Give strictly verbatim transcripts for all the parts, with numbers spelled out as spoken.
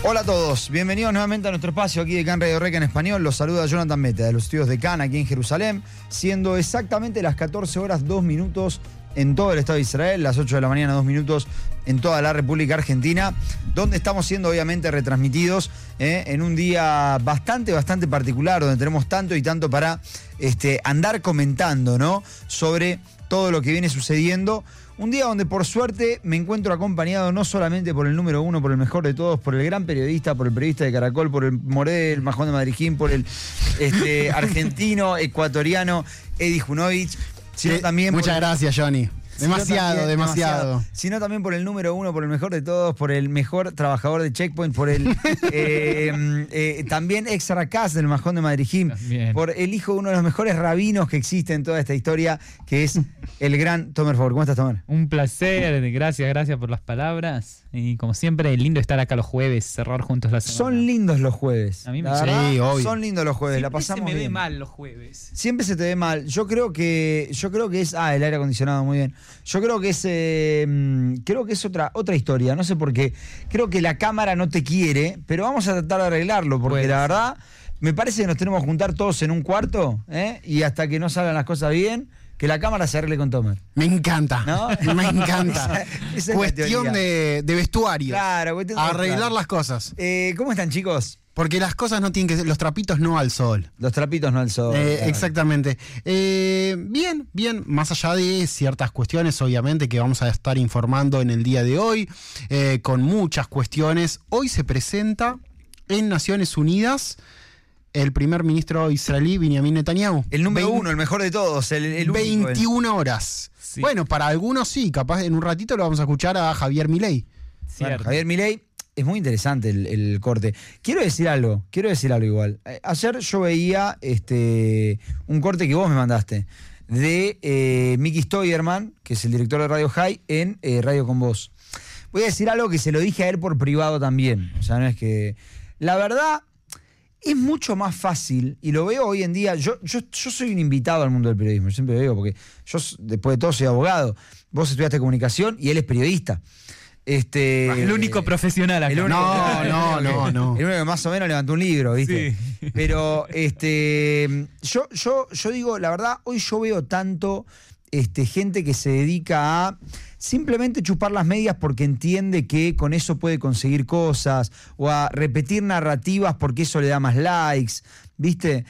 Hola a todos, bienvenidos nuevamente a nuestro espacio aquí de Can Radio Rec en español. Los saluda Jonathan Mete de los estudios de Can aquí en Jerusalén, siendo exactamente las catorce horas dos minutos en todo el Estado de Israel, las ocho de la mañana dos minutos en toda la República Argentina, donde estamos siendo obviamente retransmitidos eh, en un día bastante, bastante particular, donde tenemos tanto y tanto para este, andar comentando, ¿no?, sobre todo lo que viene sucediendo. Un día donde por suerte me encuentro acompañado no solamente por el número uno, por el mejor de todos, por el gran periodista, por el periodista de Caracol, por el Moré, el Majón de Madrijín, por el este, argentino, ecuatoriano Edi Junovich, sino eh, también muchas por, gracias, Johnny. Demasiado, también, demasiado, demasiado. Sino también por el número uno, por el mejor de todos, por el mejor trabajador de Checkpoint, por el eh, eh, también ex Aracaz del Majón de Madrijín, por el hijo de uno de los mejores rabinos que existe en toda esta historia, que es el gran Tomer Favor. ¿Cómo estás, Tomer? Un placer, gracias, gracias por las palabras. Y como siempre, lindo estar acá los jueves, cerrar juntos la semana. Son lindos los jueves. A mí me la verdad, sí, obvio. Son lindos los jueves, siempre la pasamos se me bien. ve mal los jueves. Siempre se te ve mal. Yo creo que, yo creo que es, ah, el aire acondicionado, muy bien. Yo creo que es, eh, creo que es otra, otra historia. No sé por qué. Creo que la cámara no te quiere, pero vamos a tratar de arreglarlo, porque Pues, la verdad me parece que nos tenemos que juntar todos en un cuarto, ¿eh? Y hasta que no salgan las cosas bien, que la cámara se arregle con Tomer. Me encanta, ¿No? me encanta. Esa- esa es Cuestión la teoría. de, de vestuario. Claro, cuestión de Arreglar vestuario. las cosas. Eh, ¿Cómo están, chicos? Porque las cosas no tienen que ser, los trapitos no al sol. Los trapitos no al sol. Eh, claro. exactamente. Eh, bien, bien, más allá de ciertas cuestiones, obviamente, que vamos a estar informando en el día de hoy, eh, con muchas cuestiones. Hoy se presenta en Naciones Unidas el primer ministro israelí, Benjamin Netanyahu. El número Vein- uno, el mejor de todos, el, el único, el- veintiuna horas. Sí. Bueno, para algunos sí, capaz en un ratito lo vamos a escuchar a Javier Milei. Bueno, Cierto. Javier Milei, es muy interesante el, el corte. Quiero decir algo, quiero decir algo igual. Eh, Ayer yo veía este, un corte que vos me mandaste de eh, Miki Stoyerman, que es el director de Radio High, en eh, Radio Con Vos. Voy a decir algo que se lo dije a él por privado también. O sea, no es que... La verdad, es mucho más fácil, y lo veo hoy en día. Yo, yo, yo soy un invitado al mundo del periodismo, siempre lo digo, porque yo, después de todo, soy abogado. Vos estudiaste comunicación y él es periodista. Este, El único profesional acá. el único- No, el no, único no, que- no. El único que más o menos levantó un libro, ¿viste? Sí. Pero este, yo, yo, yo digo, la verdad, hoy yo veo tanto este, gente que se dedica a simplemente chupar las medias porque entiende que con eso puede conseguir cosas, o a repetir narrativas porque eso le da más likes, ¿viste?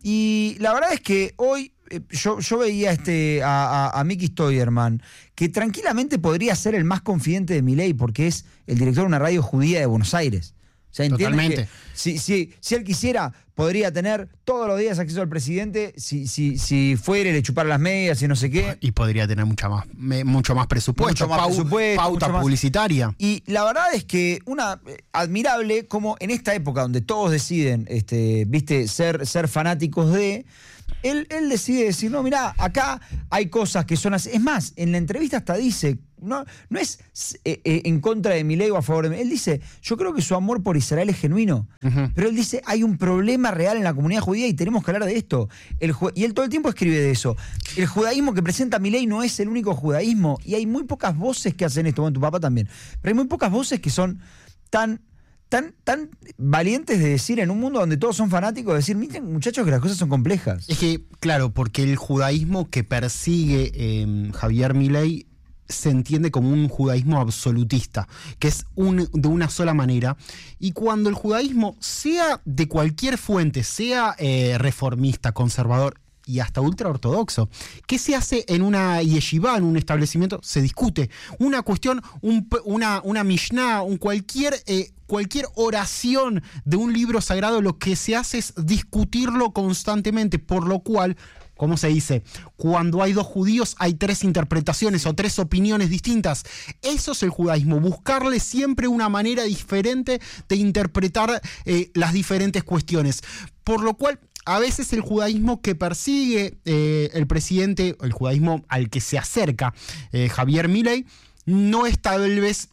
Y la verdad es que hoy eh, yo, yo veía este, a, a, a Miki Stoyerman, que tranquilamente podría ser el más confidente de Milei porque es el director de una radio judía de Buenos Aires. O sea, entiende Totalmente. que si, si, si él quisiera, podría tener todos los días acceso al presidente, si, si, si fuera y le chupara las medias y no sé qué. Y podría tener mucha más, me- mucho más presupuesto, Mucho más pau- presupuesto, pauta mucho más- publicitaria. Y la verdad es que una eh, admirable como en esta época donde todos deciden, este, viste, ser, ser fanáticos de, él, él decide decir, no, mirá, acá hay cosas que son así. Es más, en la entrevista hasta dice, no, no es eh, eh, en contra de Milei o a favor de Milei. Él dice, yo creo que su amor por Israel es genuino. Ujú. Pero él dice, hay un problema real en la comunidad judía y tenemos que hablar de esto. El ju- y él todo el tiempo escribe de eso. El judaísmo que presenta Milei no es el único judaísmo. Y hay muy pocas voces que hacen esto. Bueno, tu papá también. Pero hay muy pocas voces que son tan, tan, tan valientes de decir en un mundo donde todos son fanáticos, de decir, miren, muchachos, que las cosas son complejas. Es que, claro, porque el judaísmo que persigue eh, Javier Milei se entiende como un judaísmo absolutista, que es un, de una sola manera. Y cuando el judaísmo, sea de cualquier fuente, sea eh, reformista, conservador y hasta ultraortodoxo, ¿qué se hace en una yeshiva, en un establecimiento? Se discute. Una cuestión, un, una, una mishnah, un cualquier... Eh, cualquier oración de un libro sagrado, lo que se hace es discutirlo constantemente, por lo cual, ¿cómo se dice? Cuando hay dos judíos hay tres interpretaciones o tres opiniones distintas. Eso es el judaísmo, buscarle siempre una manera diferente de interpretar eh, las diferentes cuestiones. Por lo cual, a veces el judaísmo que persigue eh, el presidente, el judaísmo al que se acerca eh, Javier Milei, no es tal vez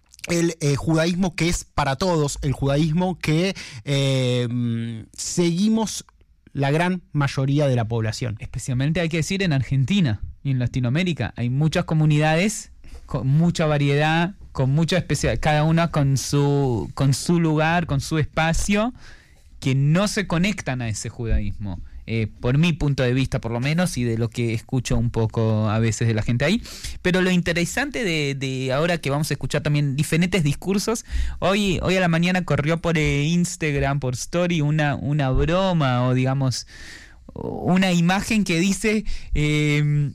el eh, judaísmo que es para todos, el judaísmo que eh, seguimos la gran mayoría de la población. Especialmente hay que decir en Argentina y en Latinoamérica. Hay muchas comunidades con mucha variedad, con mucha especial, cada una con su, con su lugar, con su espacio, que no se conectan a ese judaísmo. Eh, por mi punto de vista por lo menos, y de lo que escucho un poco a veces de la gente ahí. Pero lo interesante de, de ahora que vamos a escuchar también diferentes discursos, hoy, hoy a la mañana corrió por eh, Instagram, por Story, una, una broma o digamos una imagen que dice eh,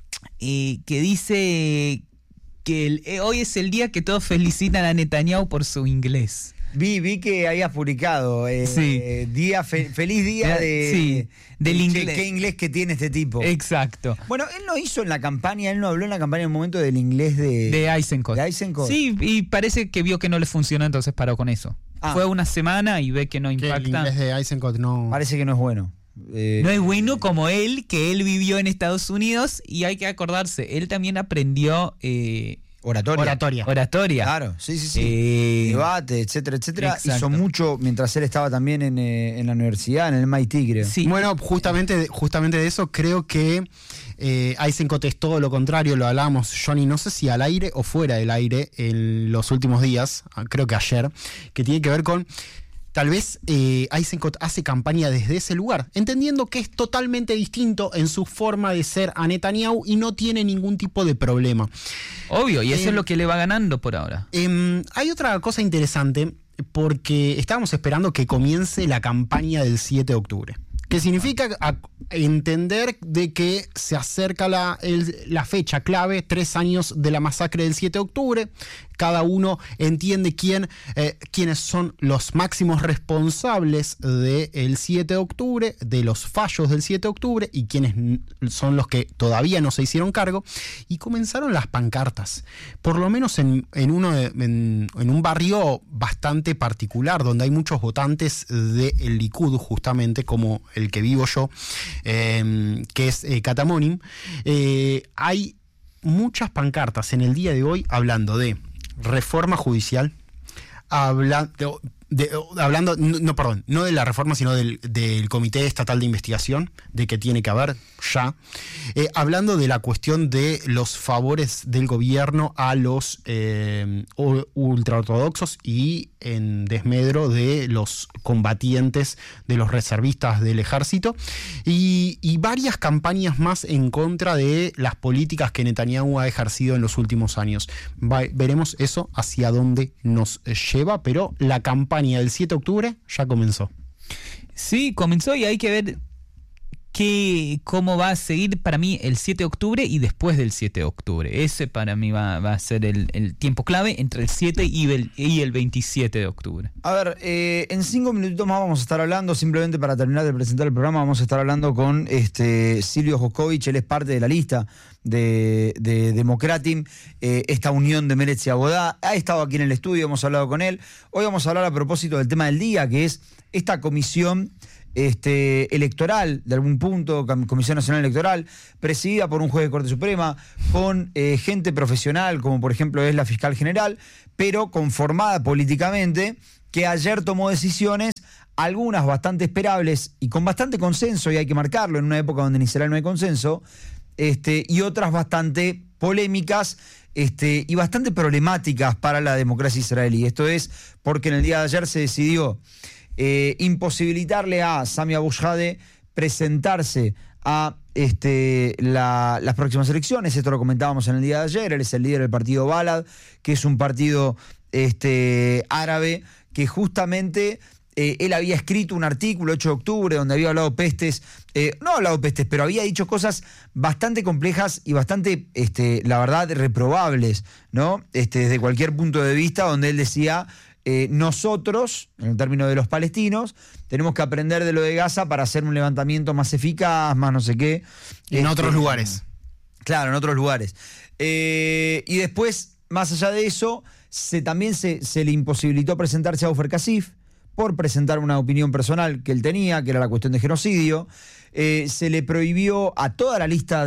eh, que dice que el, eh, hoy es el día que todos felicitan a Netanyahu por su inglés. Vi, vi que habías publicado eh, Sí. eh, día fe- feliz día de, Sí, del de- inglés. Qué inglés que tiene este tipo. Exacto. Bueno, él no hizo en la campaña, él no habló en la campaña en el momento del inglés de, De Eisenkot. de Eisenkot. Sí, y parece que vio que no le funcionó, entonces paró con eso. Ah. Fue una semana y ve que no Que el impacta. inglés de Eisenkot no... Parece que no es bueno. Eh, No es bueno como él, que él vivió en Estados Unidos, y hay que acordarse, él también aprendió eh, oratoria. Oratoria. oratoria. Claro, sí, sí, sí. Eh, Debate, etcétera, etcétera. exacto. Hizo mucho mientras él estaba también en, eh, en la universidad, en el M I T, creo. sí. Bueno, justamente, de- justamente de eso creo que eh, Eisenkot es todo lo contrario, lo hablamos, Johnny, no sé si al aire o fuera del aire en los últimos días, creo que ayer, que tiene que ver con... Tal vez eh, Eisenkot hace campaña desde ese lugar, entendiendo que es totalmente distinto en su forma de ser a Netanyahu y no tiene ningún tipo de problema. Obvio, y eso Eh, es lo que le va ganando por ahora. Eh, hay otra cosa interesante, porque estábamos esperando que comience la campaña del siete de octubre. Que significa a- entender de que se acerca la, el- la fecha clave, tres años de la masacre del siete de octubre. Cada uno entiende quién, eh, quiénes son los máximos responsables del siete de octubre, de los fallos del siete de octubre, y quiénes n- son los que todavía no se hicieron cargo. Y comenzaron las pancartas, por lo menos en, en, uno de- en, en un barrio bastante particular, donde hay muchos votantes del Likud, justamente, como el que vivo yo, eh, que es eh, Katamonim. Eh, hay muchas pancartas en el día de hoy hablando de reforma judicial, hablando de, hablando, no, no, perdón, no de la reforma, sino del, del Comité Estatal de Investigación, de que tiene que haber ya, eh, hablando de la cuestión de los favores del gobierno a los eh, u- ultraortodoxos y en desmedro de los combatientes, de los reservistas del ejército, y, y varias campañas más en contra de las políticas que Netanyahu ha ejercido en los últimos años. Va- veremos eso hacia dónde nos lleva, pero la campaña del siete de octubre ya comenzó. Sí, comenzó y hay que ver qué, cómo va a seguir para mí el siete de octubre y después del siete de octubre. Ese para mí va, va a ser el, el tiempo clave entre el siete y el, y el veintisiete de octubre. A ver, eh, en cinco minutitos más vamos a estar hablando, simplemente para terminar de presentar el programa, vamos a estar hablando con este Silvio Joscovich. Él es parte de la lista de, de Democratim, eh, esta unión de Meretz y Abodá. Ha estado aquí en el estudio, hemos hablado con él. Hoy vamos a hablar a propósito del tema del día, que es esta comisión este, electoral, de algún punto, Comisión Nacional Electoral, presidida por un juez de Corte Suprema, con eh, gente profesional, como por ejemplo es la fiscal general, pero conformada políticamente, que ayer tomó decisiones, algunas bastante esperables y con bastante consenso, y hay que marcarlo, en una época donde en Israel no hay consenso, este, y otras bastante polémicas este, y bastante problemáticas para la democracia israelí. Esto es porque en el día de ayer se decidió eh, imposibilitarle a Sami Abu Shadeh presentarse a este, la, las próximas elecciones. Esto lo comentábamos en el día de ayer. Él es el líder del partido Balad, que es un partido este, árabe que justamente... Eh, él había escrito un artículo, ocho de octubre, donde había hablado pestes, eh, no hablado pestes, pero había dicho cosas bastante complejas y bastante, este, la verdad, reprobables, ¿no? Este, desde cualquier punto de vista, donde él decía, eh, nosotros, en el término de los palestinos, tenemos que aprender de lo de Gaza para hacer un levantamiento más eficaz, más no sé qué. En Este, otros lugares. Claro, en otros lugares. Eh, y después, más allá de eso, se, también se, se le imposibilitó presentarse a Ofer Kasif, por presentar una opinión personal que él tenía, que era la cuestión de genocidio. Eh, se le prohibió a toda la lista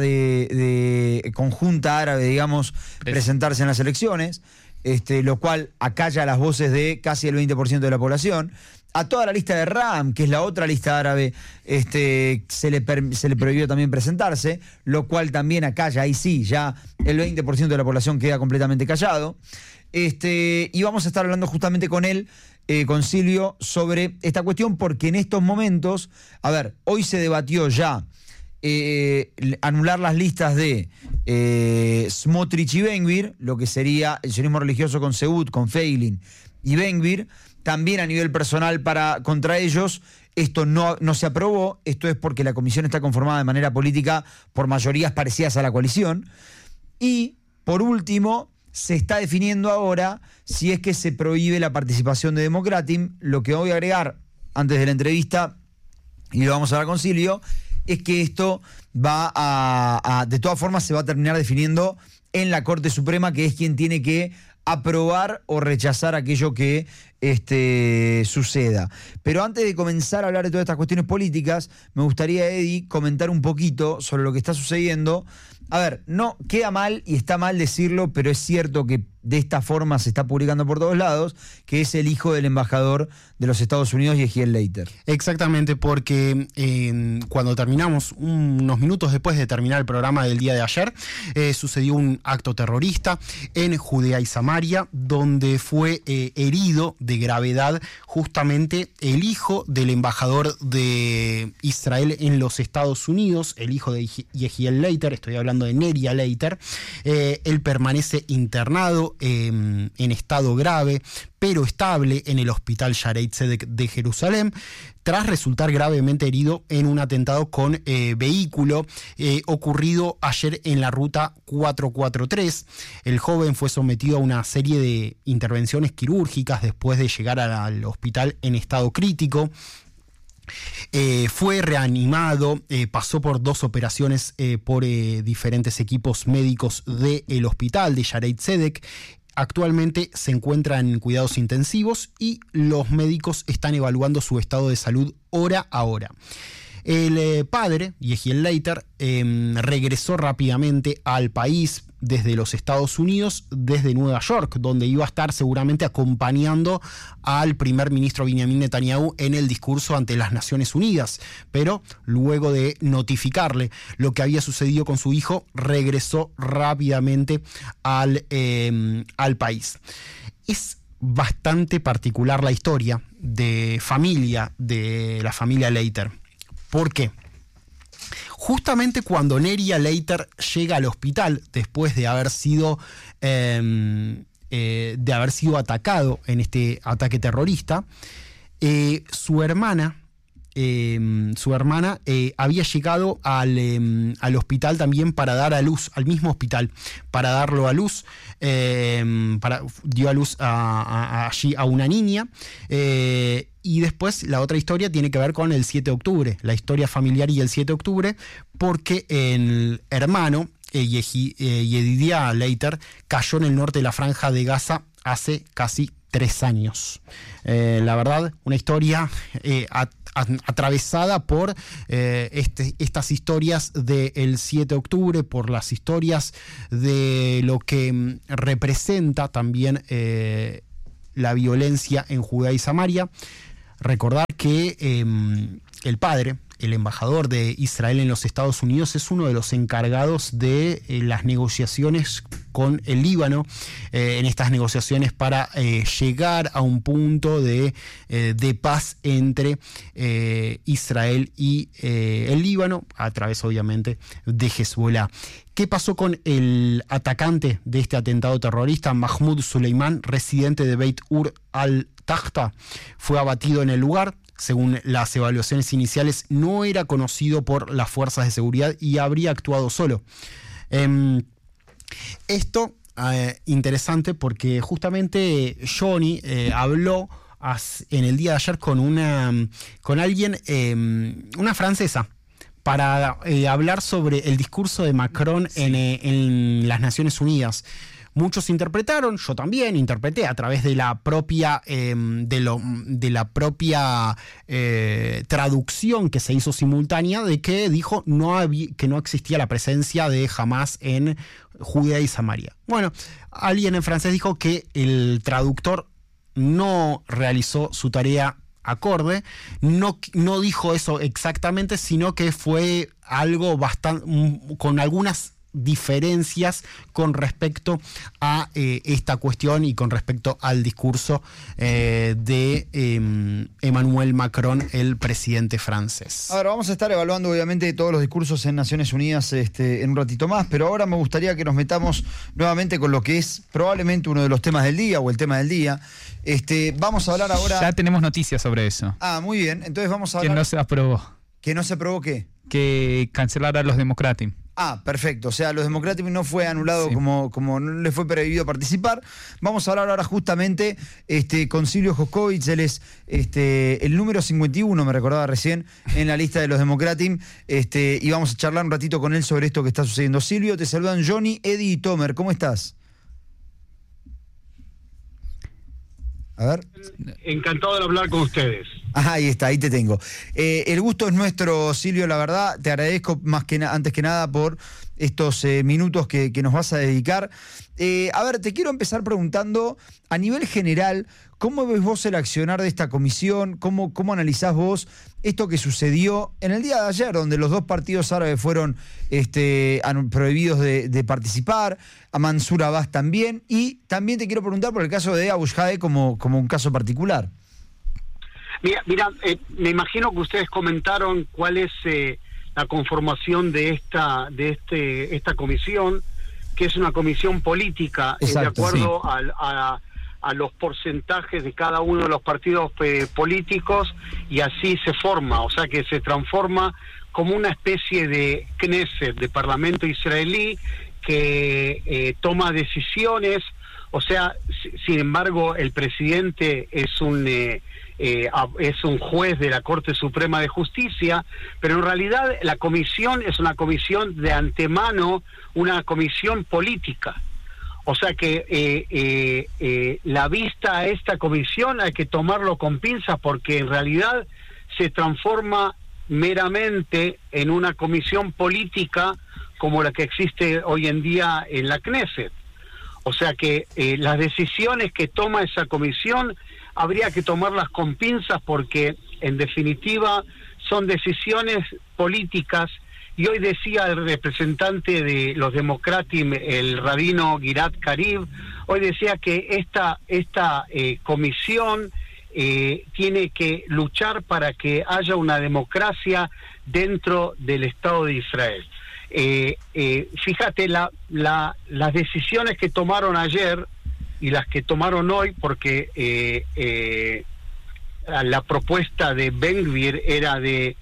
de, de conjunta árabe, digamos, presentarse en las elecciones, este, lo cual acalla las voces de casi el veinte por ciento de la población. a toda la lista de RAM, que es la otra lista árabe, este, se, le per, se le prohibió también presentarse, lo cual también acá ya ahí sí, ya el veinte por ciento de la población queda completamente callado. Este, y vamos a estar hablando justamente con él, eh, con Silvio, sobre esta cuestión, porque en estos momentos, a ver, hoy se debatió ya eh, anular las listas de eh, Smotrich y Ben Gvir, lo que sería el sionismo religioso con Seud, con Feilin y Ben Gvir. También a nivel personal para, contra ellos, esto no, no se aprobó. Esto es porque la comisión está conformada de manera política por mayorías parecidas a la coalición. Y, por último, se está definiendo ahora si es que se prohíbe la participación de Democratim. Lo que voy a agregar antes de la entrevista, y lo vamos a hablar con Silvio, es que esto va a, a, de todas formas, se va a terminar definiendo en la Corte Suprema, que es quien tiene que aprobar o rechazar aquello que este, suceda. Pero antes de comenzar a hablar de todas estas cuestiones políticas, me gustaría, Eddie, comentar un poquito sobre lo que está sucediendo. A ver, no queda mal y está mal decirlo, pero es cierto que de esta forma se está publicando por todos lados, que es el hijo del embajador de los Estados Unidos, Yehiel Leiter. Exactamente, porque eh, cuando terminamos, unos minutos después de terminar el programa del día de ayer, eh, sucedió un acto terrorista en Judea y Samaria, donde fue eh, herido de gravedad justamente el hijo del embajador de Israel en los Estados Unidos, el hijo de Yehiel Leiter, estoy hablando de Neria Leiter. Eh, él permanece internado eh, en estado grave, pero estable en el hospital Shaarei Tzedek de Jerusalén, tras resultar gravemente herido en un atentado con eh, vehículo eh, ocurrido ayer en la ruta cuatrocientos cuarenta y tres. El joven fue sometido a una serie de intervenciones quirúrgicas después de llegar al hospital en estado crítico. Eh, fue reanimado, eh, pasó por dos operaciones eh, por eh, diferentes equipos médicos del hospital de Shaarei Tzedek. Actualmente se encuentra en cuidados intensivos y los médicos están evaluando su estado de salud hora a hora. El eh, padre, Yehiel Leiter, eh, regresó rápidamente al país desde los Estados Unidos, desde Nueva York, donde iba a estar seguramente acompañando al primer ministro Benjamin Netanyahu en el discurso ante las Naciones Unidas. Pero luego de notificarle lo que había sucedido con su hijo, regresó rápidamente al, eh, al país. Es bastante particular la historia de familia, de la familia Leiter. ¿Por qué? Justamente cuando Neria Leiter llega al hospital después de haber sido eh, eh, de haber sido atacado en este ataque terrorista, eh, su hermana eh, su hermana eh, había llegado al, eh, al hospital también para dar a luz, al mismo hospital, para darlo a luz, eh, para, dio a luz a, a, a, allí a una niña. Eh, Y después la otra historia tiene que ver con el siete de octubre, la historia familiar y el siete de octubre, porque el hermano, eh, Yehi, eh, Yedidia Leiter, cayó en el norte de la Franja de Gaza hace casi tres años. Eh, la verdad, una historia eh, at, at, atravesada por eh, este, estas historias del siete de octubre, por las historias de lo que representa también eh, la violencia en Judea y Samaria. Recordar que eh, el padre, el embajador de Israel en los Estados Unidos, es uno de los encargados de eh, las negociaciones con el Líbano, eh, en estas negociaciones para eh, llegar a un punto de, eh, de paz entre eh, Israel y eh, el Líbano, a través obviamente de Hezbollah. ¿Qué pasó con el atacante de este atentado terrorista, Mahmoud Suleiman, residente de Beit Ur al-Tahta? Fue abatido en el lugar. Según las evaluaciones iniciales, no era conocido por las fuerzas de seguridad y habría actuado solo. Eh, esto eh, interesante porque justamente Johnny eh, habló as, en el día de ayer con una con alguien, eh, una francesa, para eh, hablar sobre el discurso de Macron sí. en, eh, en las Naciones Unidas. Muchos interpretaron, yo también interpreté a través de la propia, eh, de, lo, de la propia eh, traducción que se hizo simultánea, de que dijo no había, que no existía la presencia de Hamas en Judea y Samaria. Bueno, alguien en francés dijo que el traductor no realizó su tarea acorde, no, no dijo eso exactamente, sino que fue algo bastante con algunas diferencias con respecto a eh, esta cuestión y con respecto al discurso eh, de eh, Emmanuel Macron, el presidente francés. Ahora vamos a estar evaluando obviamente todos los discursos en Naciones Unidas este, en un ratito más, pero ahora me gustaría que nos metamos nuevamente con lo que es probablemente uno de los temas del día o el tema del día. Este, vamos a hablar ahora... Ya tenemos noticias sobre eso. Ah, muy bien, entonces vamos a hablar... Que no se aprobó. Que no se aprobó ¿qué? Que cancelara a los Democratic. Ah, perfecto. O sea, los Democratic no fue anulado sí. como, como no les fue prohibido participar. Vamos a hablar ahora justamente este, con Silvio Joscovich. Él es este, el número cincuenta y uno, me recordaba recién, en la lista de los Democratic. Este, y vamos a charlar un ratito con él sobre esto que está sucediendo. Silvio, te saludan Johnny, Eddie y Tomer. ¿Cómo estás? A ver. Encantado de hablar con ustedes. Ah, ahí está, ahí te tengo. Eh, el gusto es nuestro, Silvio, la verdad. Te agradezco más que na- antes que nada por estos eh, minutos que, que nos vas a dedicar. Eh, a ver, te quiero empezar preguntando, a nivel general, ¿cómo ves vos el accionar de esta comisión? ¿Cómo, cómo analizás vos esto que sucedió en el día de ayer, donde los dos partidos árabes fueron este, prohibidos de, de participar, a Mansour Abbas también, y también te quiero preguntar por el caso de Abu Shahade como, como un caso particular? Mira, mira eh, me imagino que ustedes comentaron cuál es eh, la conformación de esta de este esta comisión, que es una comisión política. Exacto, eh, de acuerdo sí. al, a, a los porcentajes de cada uno de los partidos eh, políticos, y así se forma, o sea que se transforma como una especie de Knesset, de parlamento israelí, que eh, toma decisiones. O sea, sin embargo, el presidente es un eh, eh, es un juez de la Corte Suprema de Justicia, pero en realidad la comisión es una comisión de antemano, una comisión política. O sea que eh, eh, eh, la vista a esta comisión hay que tomarlo con pinzas, porque en realidad se transforma meramente en una comisión política como la que existe hoy en día en la Knesset. O sea que eh, las decisiones que toma esa comisión habría que tomarlas con pinzas, porque en definitiva son decisiones políticas. Y hoy decía el representante de los Democratic, el rabino Gilad Karib, hoy decía que esta, esta eh, comisión eh, tiene que luchar para que haya una democracia dentro del Estado de Israel. Eh, eh, fíjate la, la, las decisiones que tomaron ayer y las que tomaron hoy, porque eh, eh, la propuesta de Ben Gvir era de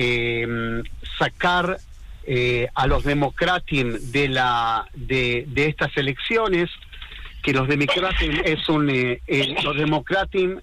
eh, sacar eh, a los Democratic de la de, de estas elecciones, que los Democratic es un eh, eh, los Democratic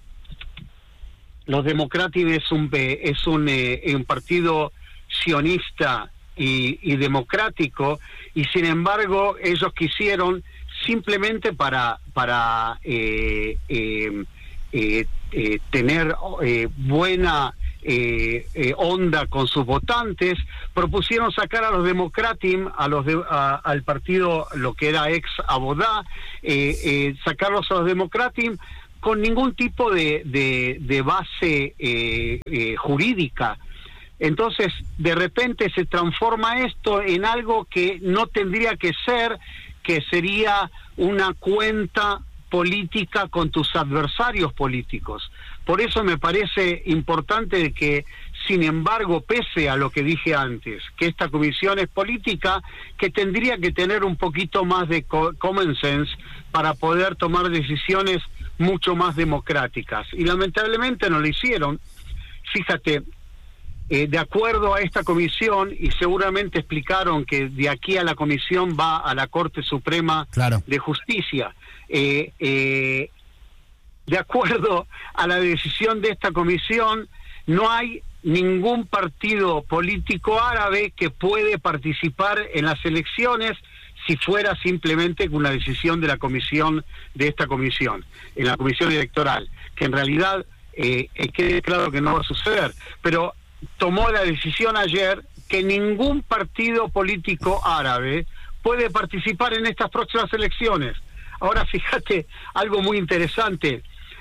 los Democratic es un es un, eh, un partido sionista Y, y democrático, y sin embargo ellos quisieron simplemente para para eh, eh, eh, eh, tener eh, buena eh, eh, onda con sus votantes, propusieron sacar a los Democratic, a los de, a, al partido, lo que era ex Abodá, eh, eh, sacarlos a los Democratic con ningún tipo de, de, de base eh, eh, jurídica. Entonces, de repente se transforma esto en algo que no tendría que ser, que sería una cuenta política con tus adversarios políticos. Por eso me parece importante que, sin embargo, pese a lo que dije antes, que esta comisión es política, que tendría que tener un poquito más de common sense para poder tomar decisiones mucho más democráticas. Y lamentablemente no lo hicieron. Fíjate, Eh, de acuerdo a esta comisión, y seguramente explicaron que de aquí a la comisión va a la Corte Suprema claro. de Justicia, eh, eh, de acuerdo a la decisión de esta comisión, no hay ningún partido político árabe que puede participar en las elecciones si fuera simplemente una decisión de la comisión, de esta comisión, en la comisión electoral, que en realidad eh, quede claro que no va a suceder, pero tomó la decisión ayer que ningún partido político árabe puede participar en estas próximas elecciones. Ahora fíjate, algo muy interesante,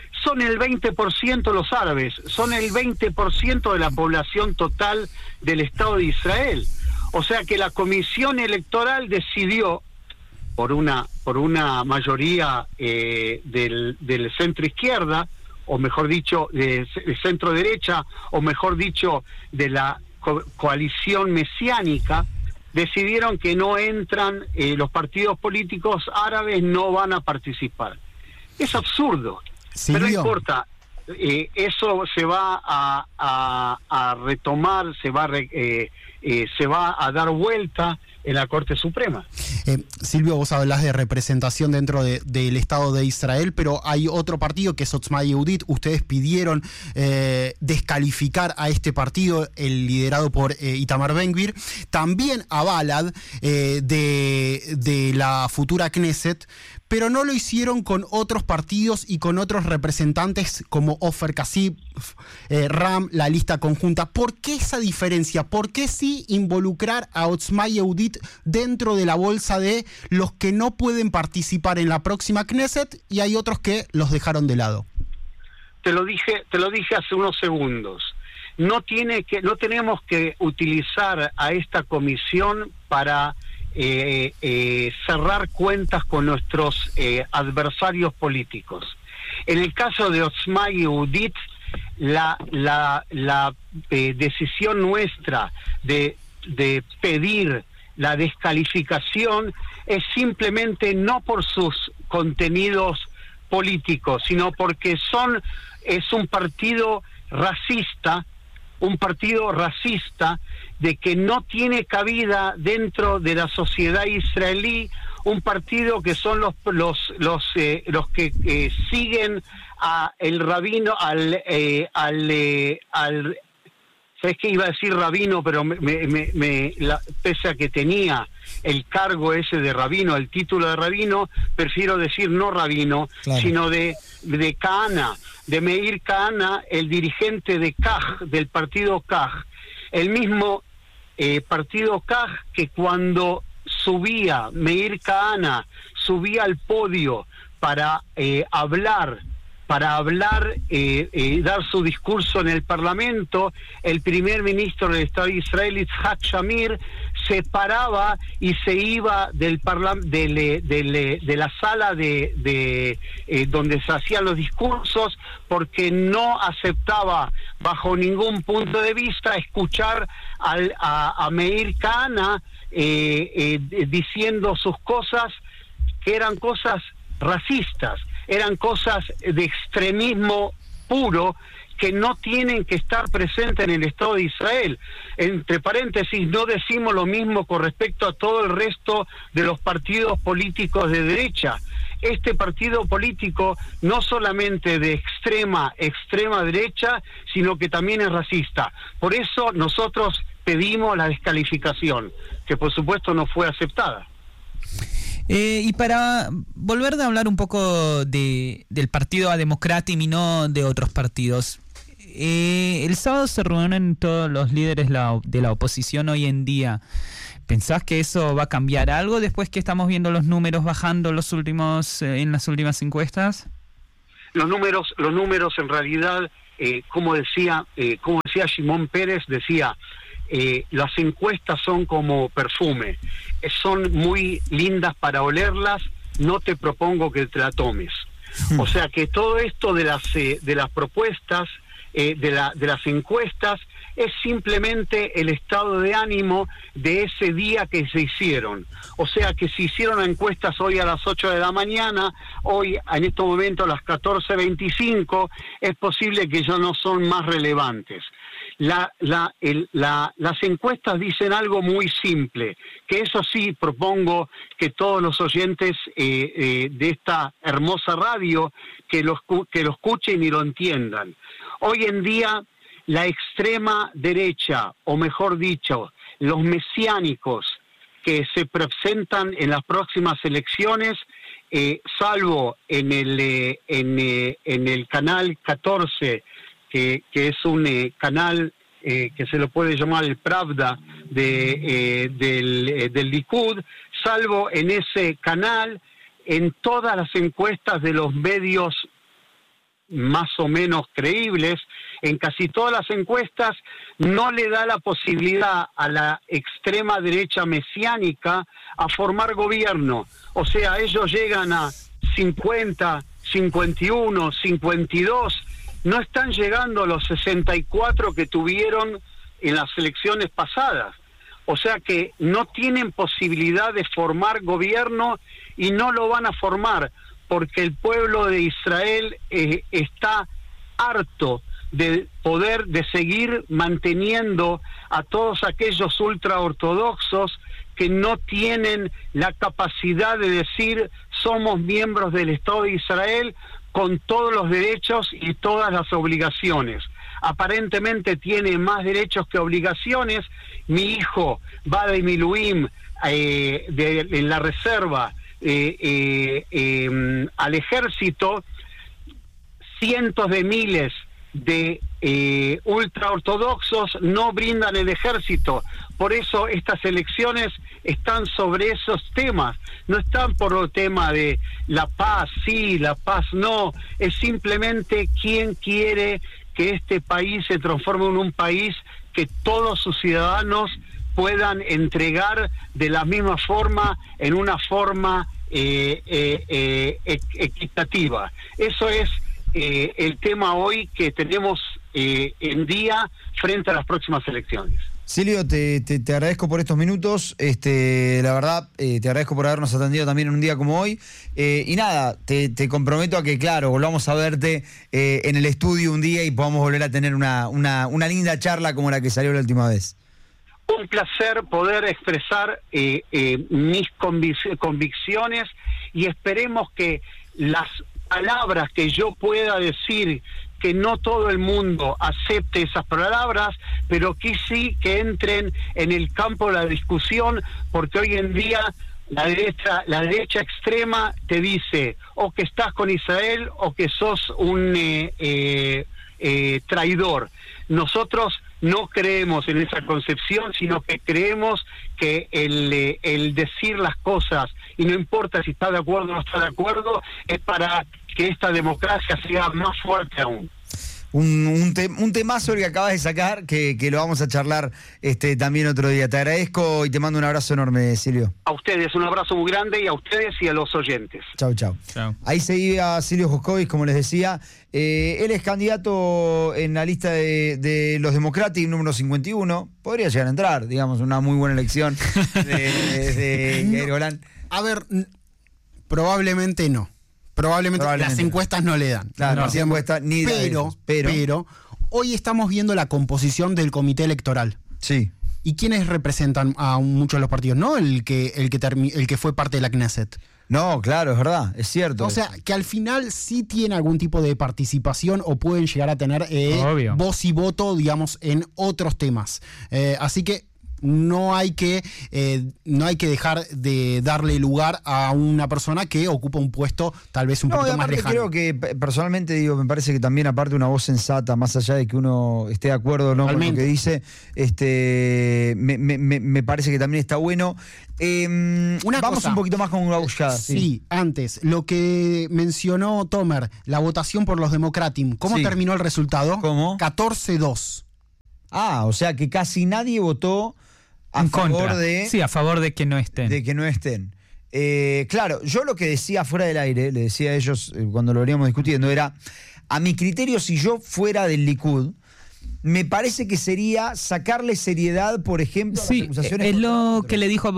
son el veinte por ciento los árabes, son el veinte por ciento de la población total del Estado de Israel. O sea que la comisión electoral decidió, por una, por una mayoría eh, del, del centro izquierda, o mejor dicho, de, de centro derecha, o mejor dicho, de la co coalición mesiánica, decidieron que no entran, eh, los partidos políticos árabes no van a participar. Es absurdo, Silvio. pero no importa. Eh, eso se va a, a, a retomar, se va a, re, eh, eh, se va a dar vuelta en la Corte Suprema. Eh, Silvio, vos hablás de representación dentro de, del Estado de Israel, pero hay otro partido que es Otzma Yehudit. Ustedes pidieron eh, descalificar a este partido, el liderado por eh, Itamar Ben-Gvir, también a Balad eh, de, de la futura Knesset, pero no lo hicieron con otros partidos y con otros representantes como Ofer Kasip, eh, Ram, la lista conjunta. ¿Por qué esa diferencia? ¿Por qué sí involucrar a Otzma Yehudit dentro de la bolsa de los que no pueden participar en la próxima Knesset y hay otros que los dejaron de lado? Te lo dije, te lo dije hace unos segundos. No tiene que, no tenemos que utilizar a esta comisión para Eh, eh, cerrar cuentas con nuestros eh, adversarios políticos. En el caso de Otzma Yehudit, la, la, la eh, decisión nuestra de, de pedir la descalificación es simplemente no por sus contenidos políticos, sino porque son es un partido racista, un partido racista de que no tiene cabida dentro de la sociedad israelí, un partido que son los los los eh, los que eh, siguen a el rabino al eh, al eh, al sabes que iba a decir rabino, pero me, me, me la, pese a que tenía el cargo ese de rabino, el título de rabino, prefiero decir no rabino, claro, sino de de Kahana, de Meir Kahana, el dirigente de K A J, del partido K A J, el mismo eh, partido K A J que cuando subía Meir Kahana, subía al podio para eh, hablar, para hablar, eh, eh, dar su discurso en el Parlamento, el primer ministro del Estado de Israel, Yitzhak Shamir, se paraba y se iba del parla de, de, de, de la sala de, de eh, donde se hacían los discursos, porque no aceptaba bajo ningún punto de vista escuchar al, a, a Meir Kahana eh, eh, diciendo sus cosas que eran cosas racistas, eran cosas de extremismo puro que no tienen que estar presentes en el Estado de Israel. Entre paréntesis, no decimos lo mismo con respecto a todo el resto de los partidos políticos de derecha. Este partido político no solamente de extrema, extrema derecha, sino que también es racista. Por eso nosotros pedimos la descalificación, que por supuesto no fue aceptada. Eh, y para volver a hablar un poco de, del partido Democratim y no de otros partidos, eh, el sábado se reúnen todos los líderes la, de la oposición hoy en día. ¿Pensás que eso va a cambiar algo después que estamos viendo los números bajando los últimos eh, en las últimas encuestas? Los números, los números en realidad, eh, como decía, eh, como decía Shimon Peres, decía. Eh, las encuestas son como perfume, eh, son muy lindas para olerlas, no te propongo que te la tomes. O sea que todo esto de las eh, de las propuestas, eh, de la de las encuestas, es simplemente el estado de ánimo de ese día que se hicieron. O sea que si hicieron encuestas hoy a las ocho de la mañana, hoy en este momento a las catorce veinticinco, es posible que ya no son más relevantes. La, la, el, la, las encuestas dicen algo muy simple, que eso sí propongo que todos los oyentes eh, eh, de esta hermosa radio que lo, que lo escuchen y lo entiendan. Hoy en día la extrema derecha, o mejor dicho, los mesiánicos que se presentan en las próximas elecciones, eh, salvo en el, eh, en, eh, en el canal catorce, Que, que es un eh, canal eh, que se lo puede llamar el Pravda de, eh, del, eh, del Likud, salvo en ese canal, en todas las encuestas de los medios más o menos creíbles, en casi todas las encuestas no le da la posibilidad a la extrema derecha mesiánica a formar gobierno. O sea, ellos llegan a cincuenta, cincuenta y uno, cincuenta y dos, no están llegando a los sesenta y cuatro que tuvieron en las elecciones pasadas. O sea que no tienen posibilidad de formar gobierno y no lo van a formar porque el pueblo de Israel eh, está harto de poder, de seguir manteniendo a todos aquellos ultraortodoxos que no tienen la capacidad de decir somos miembros del Estado de Israel con todos los derechos y todas las obligaciones. Aparentemente tiene más derechos que obligaciones. Mi hijo va de Miluim eh, de, en la reserva eh, eh, eh, al ejército. Cientos de miles de eh, ultraortodoxos no brindan el ejército. Por eso estas elecciones están sobre esos temas, no están por el tema de la paz sí, la paz no, es simplemente quién quiere que este país se transforme en un país que todos sus ciudadanos puedan entregar de la misma forma, en una forma eh, eh, eh, equitativa. Eso es eh, el tema hoy que tenemos eh, en día frente a las próximas elecciones. Silvio, te, te, te agradezco por estos minutos, este, la verdad, eh, te agradezco por habernos atendido también en un día como hoy, eh, y nada, te, te comprometo a que, claro, volvamos a verte eh, en el estudio un día y podamos volver a tener una, una, una linda charla como la que salió la última vez. Un placer poder expresar eh, eh, mis convic- convicciones y esperemos que las palabras que yo pueda decir, que no todo el mundo acepte esas palabras, pero que sí que entren en el campo de la discusión, porque hoy en día la derecha, la derecha extrema te dice o que estás con Israel o que sos un eh, eh, eh, traidor. Nosotros no creemos en esa concepción, sino que creemos que el, eh, el decir las cosas, y no importa si está de acuerdo o no está de acuerdo, es para que esta democracia sea más fuerte aún. Un, un, te, un temazo el que acabas de sacar, que, que lo vamos a charlar este, también otro día. Te agradezco y te mando un abrazo enorme, Silvio. A ustedes un abrazo muy grande, y a ustedes y a los oyentes. Chau, chau. Chau. Ahí seguía Silvio Joscovis, como les decía. Eh, él es candidato en la lista de, de los Democratic, número cincuenta y uno. Podría llegar a entrar, digamos, una muy buena elección de, de, de Yair Golan. A ver, n- probablemente no. Probablemente, Probablemente. las encuestas no le dan. Claro, No. no, encuesta, ni de pero, ellos, pero, pero hoy estamos viendo la composición del comité electoral. sí. ¿Y quiénes representan a muchos de los partidos? No el que, el que, termi- el que fue parte de la Knesset. No, claro, es verdad, es cierto. O sea, que al final sí tiene algún tipo de participación o pueden llegar a tener eh, Obvio. voz y voto, digamos, en otros temas. Eh, así que no hay que eh, no hay que dejar de darle lugar a una persona que ocupa un puesto tal vez un No, y poquito más aparte lejano. creo que pe- personalmente digo, me parece que también aparte una voz sensata, más allá de que uno esté de acuerdo o no con lo Totalmente. que dice, este me, me- me- me parece que también está bueno. Eh, Una vamos cosa. un poquito más con una bullada. Sí, antes, lo que mencionó Tomer, la votación por los Democratim, ¿cómo Sí. terminó el resultado? ¿Cómo? catorce dos. Ah, o sea que casi nadie votó a En favor contra. de, Sí, a favor de que no estén. de que no estén. Eh, claro, yo lo que decía fuera del aire, le decía a ellos eh, cuando lo veníamos discutiendo, era, a mi criterio, si yo fuera del Likud, me parece que sería sacarle seriedad, por ejemplo, a Sí, las acusaciones es contra lo otros. que le dijo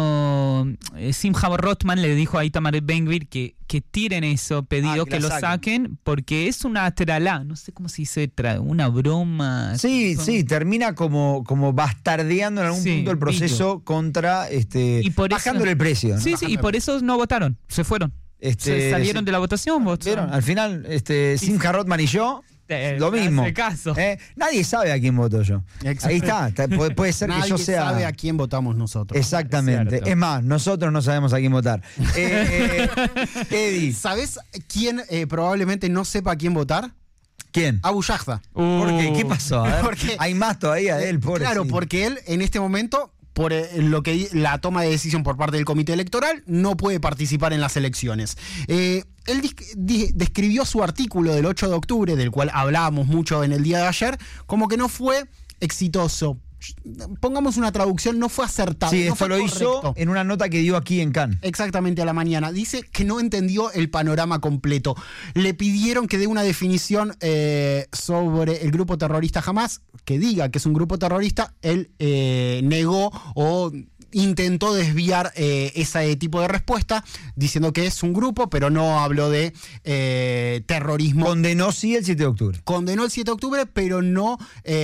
uh, Simcha Rothman, le dijo a Itamar Ben-Gvir que, que tiren eso pedido, Ah, que que, la lo saquen. saquen, porque es una tralá, no sé cómo se dice, tra- una broma. Sí, Son- sí, termina como, como bastardeando en algún Sí, punto el proceso contra, este, Y por eso- bajándole el precio, ¿no? Sí, sí, y por eso no votaron, se fueron. Este, se salieron sí. de la votación, vos. ¿Vieron? Al final, este, Simcha Rothman y yo, Eh, lo mismo. hace caso. ¿Eh? Nadie sabe a quién voto yo. Exacto. Ahí está, está- puede, puede ser Nadie que yo sea... sabe a quién votamos nosotros. Exactamente. Es cierto. Es más, nosotros no sabemos a quién votar. Eh, eh, Eddie, ¿Sabes quién eh, probablemente no sepa a quién votar? ¿quién? Abu Yahda. ¿Por qué? ¿Qué pasó? A ver, Porque- hay más todavía de él, pobre. Claro, porque él en este momento por eh, lo que la toma de decisión por parte del comité electoral, no puede participar en las elecciones. Eh, él di- di- describió su artículo del ocho de octubre, del cual hablábamos mucho en el día de ayer, como que no fue exitoso. Pongamos una traducción, no fue acertado. Sí, no esto fue lo correcto. hizo en una nota que dio aquí en Cannes. Exactamente, a la mañana. Dice que no entendió el panorama completo. Le pidieron que dé una definición eh, sobre el grupo terrorista Hamas, que diga que es un grupo terrorista. Él eh, negó o intentó desviar eh, ese tipo de respuesta, diciendo que es un grupo, pero no habló de eh, terrorismo. Condenó sí el siete de octubre. Condenó el siete de octubre, pero no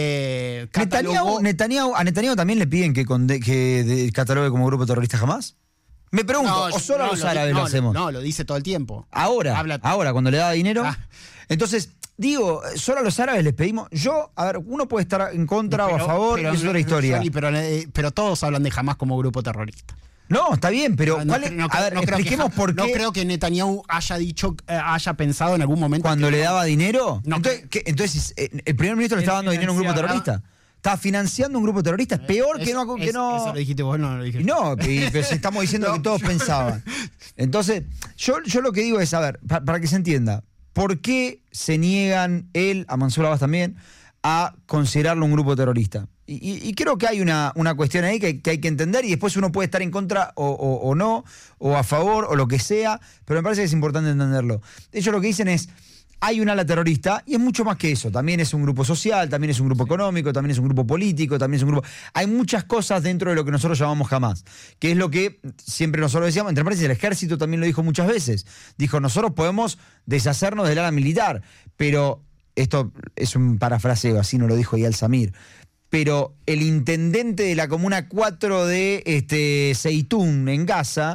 eh, Netanyahu, catalogó... Netanyahu- ¿A Netanyahu también le piden que, conde- que de- catalogue como grupo terrorista jamás? Me pregunto, No, ¿o solo no, los lo di- árabes no, lo hacemos? No, lo dice todo el tiempo. Ahora, Habla- ahora, cuando le da dinero. Ah. Entonces, digo, solo a los árabes les pedimos. Yo, a ver, uno puede estar en contra o a Pero- favor, pero- y eso es otra historia. Johnny, pero, eh, pero todos hablan de Hamas como grupo terrorista. No, está bien, pero No, no ¿cuál cre- es- no a creo- ver, no creo que expliquemos Ja- por qué No creo que Netanyahu haya dicho, eh, haya pensado en algún momento. cuando que le no. daba dinero. No, entonces, ¿qué? Entonces, eh, el primer ministro le Él estaba dando dinero a un grupo financiaba- terrorista. Estaba financiando un grupo terrorista. Es peor que Eso- no. Que es- no... Eso lo dijiste vos, no lo dije Y yo. no, y- pero si estamos diciendo No. que todos pensaban. Entonces, yo, yo lo que digo es, a ver, pa- para que se entienda, ¿por qué se niegan él, a Mansour Abbas también, a considerarlo un grupo terrorista? Y, y- y creo que hay una, una cuestión ahí que, que hay que entender y después uno puede estar en contra o, o- o no, o a favor, o lo que sea, pero me parece que es importante entenderlo. Ellos lo que dicen es, hay un ala terrorista y es mucho más que eso. También es un grupo social, también es un grupo económico, también es un grupo político, también es un grupo... Hay muchas cosas dentro de lo que nosotros llamamos Hamas, que es lo que siempre nosotros decíamos, entre paréntesis, el ejército también lo dijo muchas veces. Dijo, nosotros podemos deshacernos del ala militar, pero esto es un parafraseo, así no lo dijo Eyal Samir. Pero el intendente de la Comuna cuatro de este, Zeitún, en Gaza,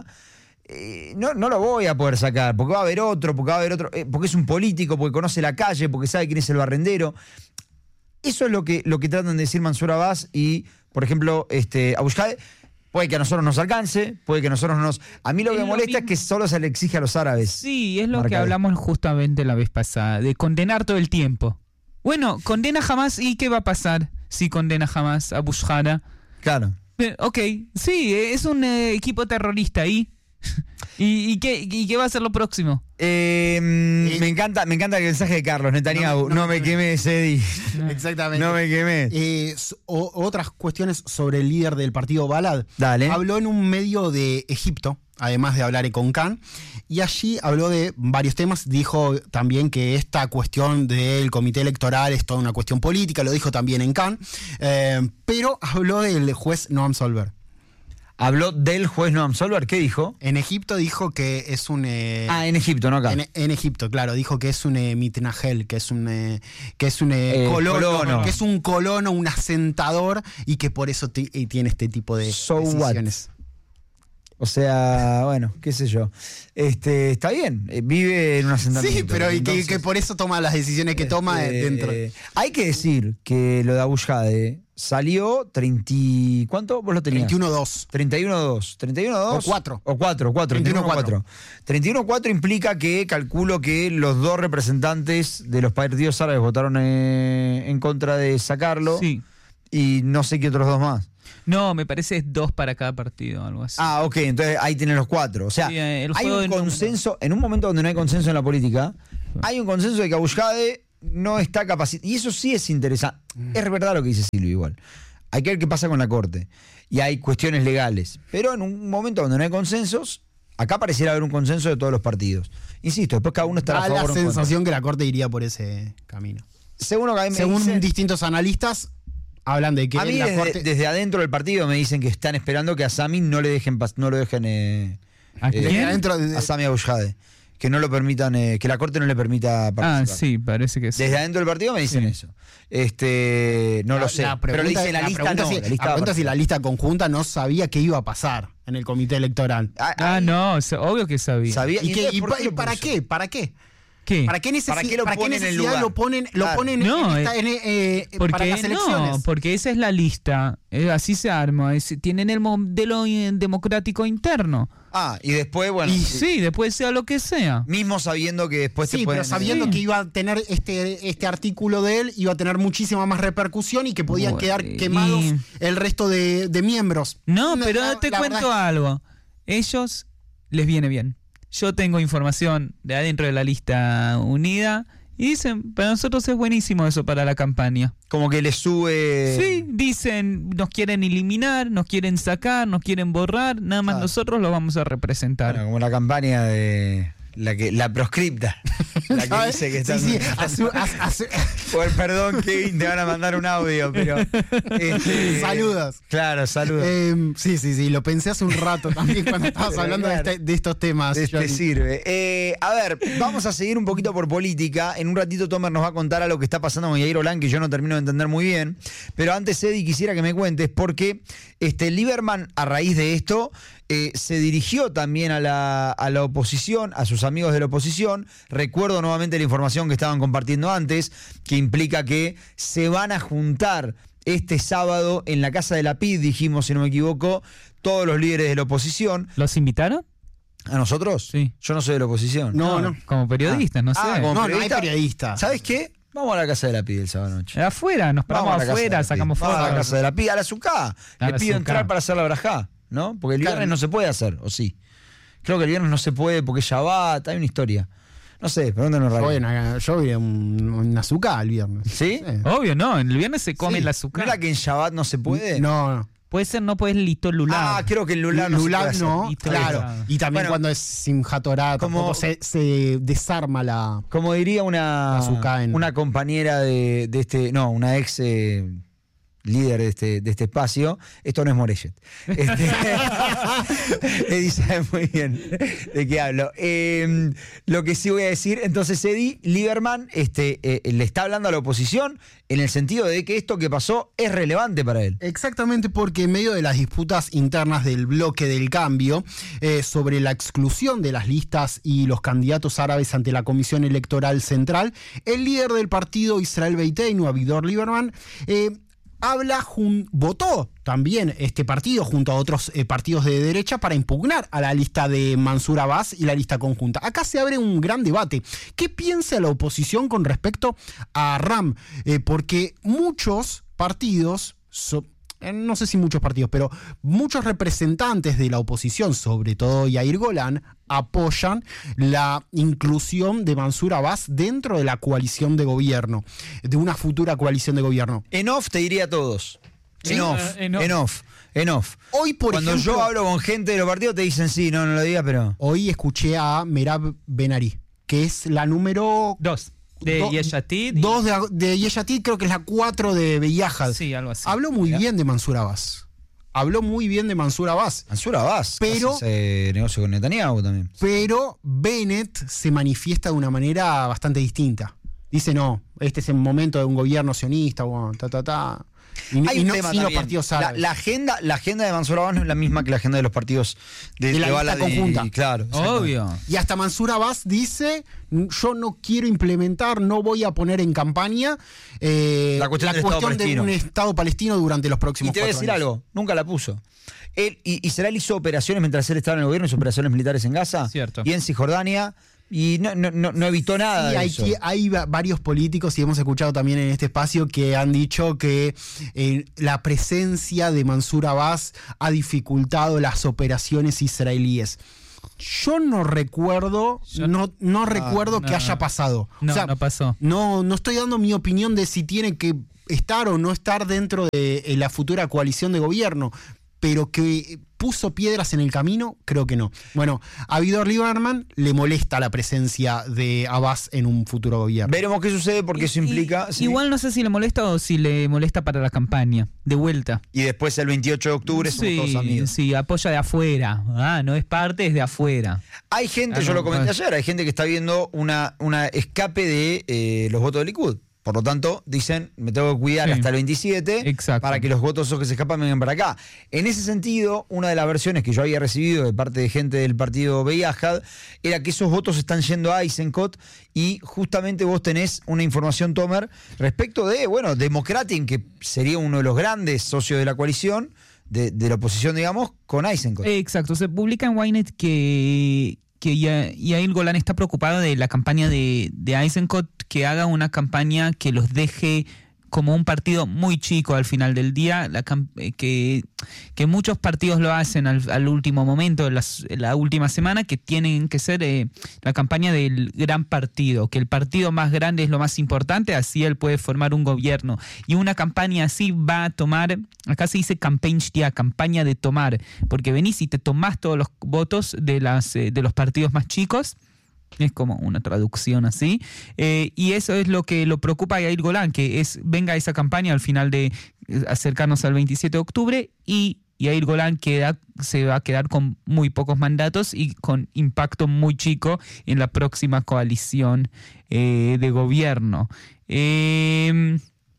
eh, no, no lo voy a poder sacar, porque va a haber otro, porque va a haber otro, eh, porque es un político, porque conoce la calle, porque sabe quién es el barrendero. Eso es lo que, lo que tratan de decir Mansour Abbas y, por ejemplo, este, Abu Shadeh. Puede que a nosotros nos alcance, puede que a nosotros nos... A mí lo que Es me lo molesta es mismo. que solo se le exige a los árabes. Sí, es lo Marca que ahí. hablamos justamente la vez pasada, de condenar todo el tiempo. Bueno, condena jamás y ¿qué va a pasar si condena jamás a Bush Hara? Claro. Eh, Ok, sí, es un eh, equipo terrorista ahí. ¿Y, y, qué, ¿Y qué va a ser lo próximo? Eh, Eh, me encanta, me encanta el mensaje de Carlos Netanyahu. No, No, no, me no. quemes, Eddie. Exactamente. No me quemé. Eh, s- o- otras cuestiones sobre el líder del partido Balad. Dale. Habló en un medio de Egipto, además de hablar con Cannes, y allí habló de varios temas. Dijo también que esta cuestión del comité electoral es toda una cuestión política, lo dijo también en Cannes, eh, pero habló del juez Noam Solver. Habló del juez Noam Solver. ¿Qué dijo? En Egipto dijo que es un... eh, Ah, en Egipto, no acá. En, en Egipto, claro, dijo que es un eh, mitnagel, que es un eh, que es un eh, Eh, colono, colono. que es un colono, un asentador y que por eso ti- y tiene este tipo de So what? decisiones. O sea, bueno, qué sé yo. Este, está bien, eh, vive en un asentamiento. Sí, pero y que, Entonces, que por eso toma las decisiones que toma eh, este, dentro. Hay que decir que lo de Abu Shadeh salió treinta... ¿Cuánto vos lo tenías? veintiuno dos. treinta y uno dos. treinta y uno dos. O cuatro. O cuatro, cuatro. treinta y uno cuatro. treinta y uno cuatro implica que calculo que los dos representantes de los partidos árabes votaron eh, en contra de sacarlo. Sí. Y no sé qué otros dos más. No, me parece es dos para cada partido, algo así. Ah, ok, entonces ahí tienen los cuatro. O sea, Sí, eh, el hay juego un de consenso, en un momento donde no hay consenso en la política, hay un consenso de que Abu Shadeh no está capacitado. Y eso sí es interesante. Es verdad lo que dice Silvio igual. Hay que ver qué pasa con la Corte. Y hay cuestiones legales. Pero en un momento donde no hay consensos, acá pareciera haber un consenso de todos los partidos. Insisto, después cada uno estará Da a la favor o en contra. sensación que la Corte iría por ese camino. Según lo que a mí me Según dicen, distintos analistas, hablan de que a mí la desde, Corte... desde adentro del partido me dicen que están esperando que a Sami no le dejen pas- no lo dejen eh, ¿A eh, quién? adentro de- a Sami Abu Shadeh. Que no lo permitan, eh, que la Corte no le permita participar. Ah, sí, parece que sí. Desde adentro del partido me dicen Sí. eso. Este, no La- lo sé. la pero pregunta- le dicen la, la lista pregunta no. si- la la lista pregunta va si la a lista conjunta no sabía qué iba a pasar en el comité electoral. participar. Ah, ahí no, o sea, obvio que sabía. Sabía. ¿Y, qué- entonces, y ¿por pa- qué y lo para puso? qué? ¿Para qué? ¿Qué? ¿Para qué, necesi- ¿Para qué lo para qué ponen en el necesidad lugar? lo ponen, lo Claro. ponen No, en esta- en, eh, Porque para las elecciones? no, porque esa es la lista. Eh, así se arma. Es- tienen el modelo eh, democrático interno. Ah, y después, bueno, Y- sí, Sí, después sea lo que sea. mismo sabiendo que después Sí, te pueden... pero sabiendo Sí. que iba a tener este, este artículo de él, iba a tener muchísima más repercusión y que podían Bueno, quedar y- quemados el resto de, de miembros. No, La- pero la- te la cuento verdad- algo. Ellos les viene bien. Yo tengo información de adentro de la lista unida y dicen, para nosotros es buenísimo eso para la campaña. Como que le sube... Sí, dicen, nos quieren eliminar, nos quieren sacar, nos quieren borrar, nada más Claro. nosotros lo vamos a representar. Bueno, como la campaña de... La que la proscripta. La que ¿Sabes? dice que Sí, están... sí, asu- as- as- Por- perdón, Kevin, te van a mandar un audio, pero... este, Saludos. Claro, saludos. Eh, sí, sí, sí, lo pensé hace un rato también cuando estabas hablando de, Claro. este- de estos temas. Este Johnny. sirve. Eh, a ver, vamos a seguir un poquito por política. En un ratito Tomer nos va a contar a lo que está pasando con Yair Olan, que yo no termino de entender muy bien. Pero antes, Eddie, quisiera que me cuentes, porque este Lieberman, a raíz de esto, eh, se dirigió también a la, a la oposición, a sus amigos de la oposición. Recuerdo nuevamente la información que estaban compartiendo antes, que implica que se van a juntar este sábado en la casa de la P I D, dijimos, si no me equivoco, todos los líderes de la oposición. ¿Los invitaron? ¿A nosotros? Sí. Yo no soy de la oposición. No, no. Como periodistas, no sé. Ah, como- No, no hay periodista. periodista. ¿Sabes qué? Vamos a la casa de la P I D el sábado noche. Afuera, nos paramos Vamos a la casa de afuera, la P I D. sacamos Vamos a la fotos. casa de la P I D, a la Sucá. A Le la pido Sucá. entrar para hacer la brajá, ¿no? Porque el Claro. viernes no se puede hacer, ¿o sí? Creo que el viernes no se puede porque es Shabbat, hay una historia. No sé, pregúntanos Yo voy, rápido. a- yo voy a un, un azúcar el viernes. ¿Sí? Obvio, no. El viernes se come Sí. el ¿No azúcar. era que en Shabbat no se puede? No, no. Puede ser, no puedes listo lular. Ah, creo que el Lulav no se Lulav puede hacer. no, Listo, claro. claro. Y también Bueno, cuando es Simchat Torah, como- tampoco se, se desarma la... Como diría una, Azúcar en- una compañera de, de este, no, una ex eh, líder de este, de este espacio, esto no es Morellet. Este, Eddie sabe muy bien de qué hablo. Eh, lo que sí voy a decir, entonces Eddie Lieberman este, eh, le está hablando a la oposición en el sentido de que esto que pasó es relevante para él. Exactamente, porque en medio de las disputas internas del bloque del cambio eh, sobre la exclusión de las listas y los candidatos árabes ante la Comisión Electoral Central, el líder del partido Israel Beiteinu, Avigdor Lieberman, eh, habla jun- votó también este partido junto a otros eh, partidos de derecha para impugnar a la lista de Mansur Abbas y la lista conjunta. Acá se abre un gran debate. ¿Qué piensa la oposición con respecto a RAM? Eh, porque muchos partidos... so- eh, no sé si muchos partidos, pero muchos representantes de la oposición, sobre todo Yair Golan, apoyan la inclusión de Mansur Abbas dentro de la coalición de gobierno, de una futura coalición de gobierno. En off te diría a todos. Sí, En off, eh, en off. en off, en off. Hoy, por Cuando ejemplo, yo hablo con gente de los partidos te dicen sí, no, no lo digas, pero... hoy escuché a Merab Benari, que es la número Dos. De do- Yeshatid. y- dos de, de Yeshatid, creo que es la cuatro de Beyajad. Sí, algo así. Habló muy Mirá. bien de Mansur Abbas. Habló muy bien de Mansur Abbas. Mansur Abbas, Pero- hace ese negocio con Netanyahu también. Pero Bennett se manifiesta de una manera bastante distinta. Dice, no, este es el momento de un gobierno sionista, bueno, ta, ta, ta. Y, Hay y un no tema sin los también. partidos La, árabes. la agenda, la agenda de Mansur Abbas no es la misma que la agenda de los partidos de, De la de lista Balad y- conjunta. Claro, exactamente. Obvio. Y hasta Mansur Abbas dice, yo no quiero implementar, no voy a poner en campaña eh, La cuestión del Estado de palestino. un Estado palestino durante los Y próximos te voy a cuatro decir años. algo, nunca la puso. Él, y, Israel hizo operaciones mientras él estaba en el gobierno, hizo operaciones militares en Gaza Cierto. y en Cisjordania, y no, no, no, no evitó nada Sí, de hay, eso. que- hay va- varios políticos, y hemos escuchado también en este espacio, que han dicho que eh, la presencia de Mansur Abbas ha dificultado las operaciones israelíes. Yo no recuerdo, Yo- no, no recuerdo no, que haya no. pasado. No, O sea, no pasó. No, no estoy dando mi opinión de si tiene que estar o no estar dentro de eh, la futura coalición de gobierno, pero que puso piedras en el camino, creo que no. Bueno, a Avigdor Lieberman le molesta la presencia de Abbas en un futuro gobierno. Veremos qué sucede porque eso Y- implica... y- sí. Igual no sé si le molesta o si le molesta para la campaña. De vuelta. Y después el veintiocho de octubre somos todos Sí, amigos. sí, apoya de afuera. Ah, no es parte, es de afuera. Hay gente, Ah, yo no, lo comenté no. ayer, hay gente que está viendo una, una escape de eh, los votos de Likud. Por lo tanto, dicen, me tengo que cuidar Sí. hasta el veintisiete Exacto. para que los votos que se escapan vengan para acá. En ese sentido, una de las versiones que yo había recibido de parte de gente del partido Beyahad era que esos votos están yendo a Eisenkot y justamente vos tenés una información, Tomer, respecto de, bueno, Democratin, que sería uno de los grandes socios de la coalición, de, de la oposición, digamos, con Eisenkot. Exacto, se publica en Ynet que, que Ya- Yair Golan está preocupado de la campaña de, de Eisenkot, que haga una campaña que los deje como un partido muy chico al final del día, la cam- eh, que, que muchos partidos lo hacen al, al último momento, en las- en la última semana, que tienen que ser eh, la campaña del gran partido, que el partido más grande es lo más importante, así él puede formar un gobierno. Y una campaña así va a tomar, acá se dice campaign shtia, campaña de tomar, porque venís y te tomás todos los votos de, las, eh, de los partidos más chicos. Es como una traducción así. Eh, y eso es lo que lo preocupa a Yair Golan, que es venga esa campaña al final de eh, acercarnos al veintisiete de octubre y Yair Golan queda, se va a quedar con muy pocos mandatos y con impacto muy chico en la próxima coalición eh, de gobierno. Eh,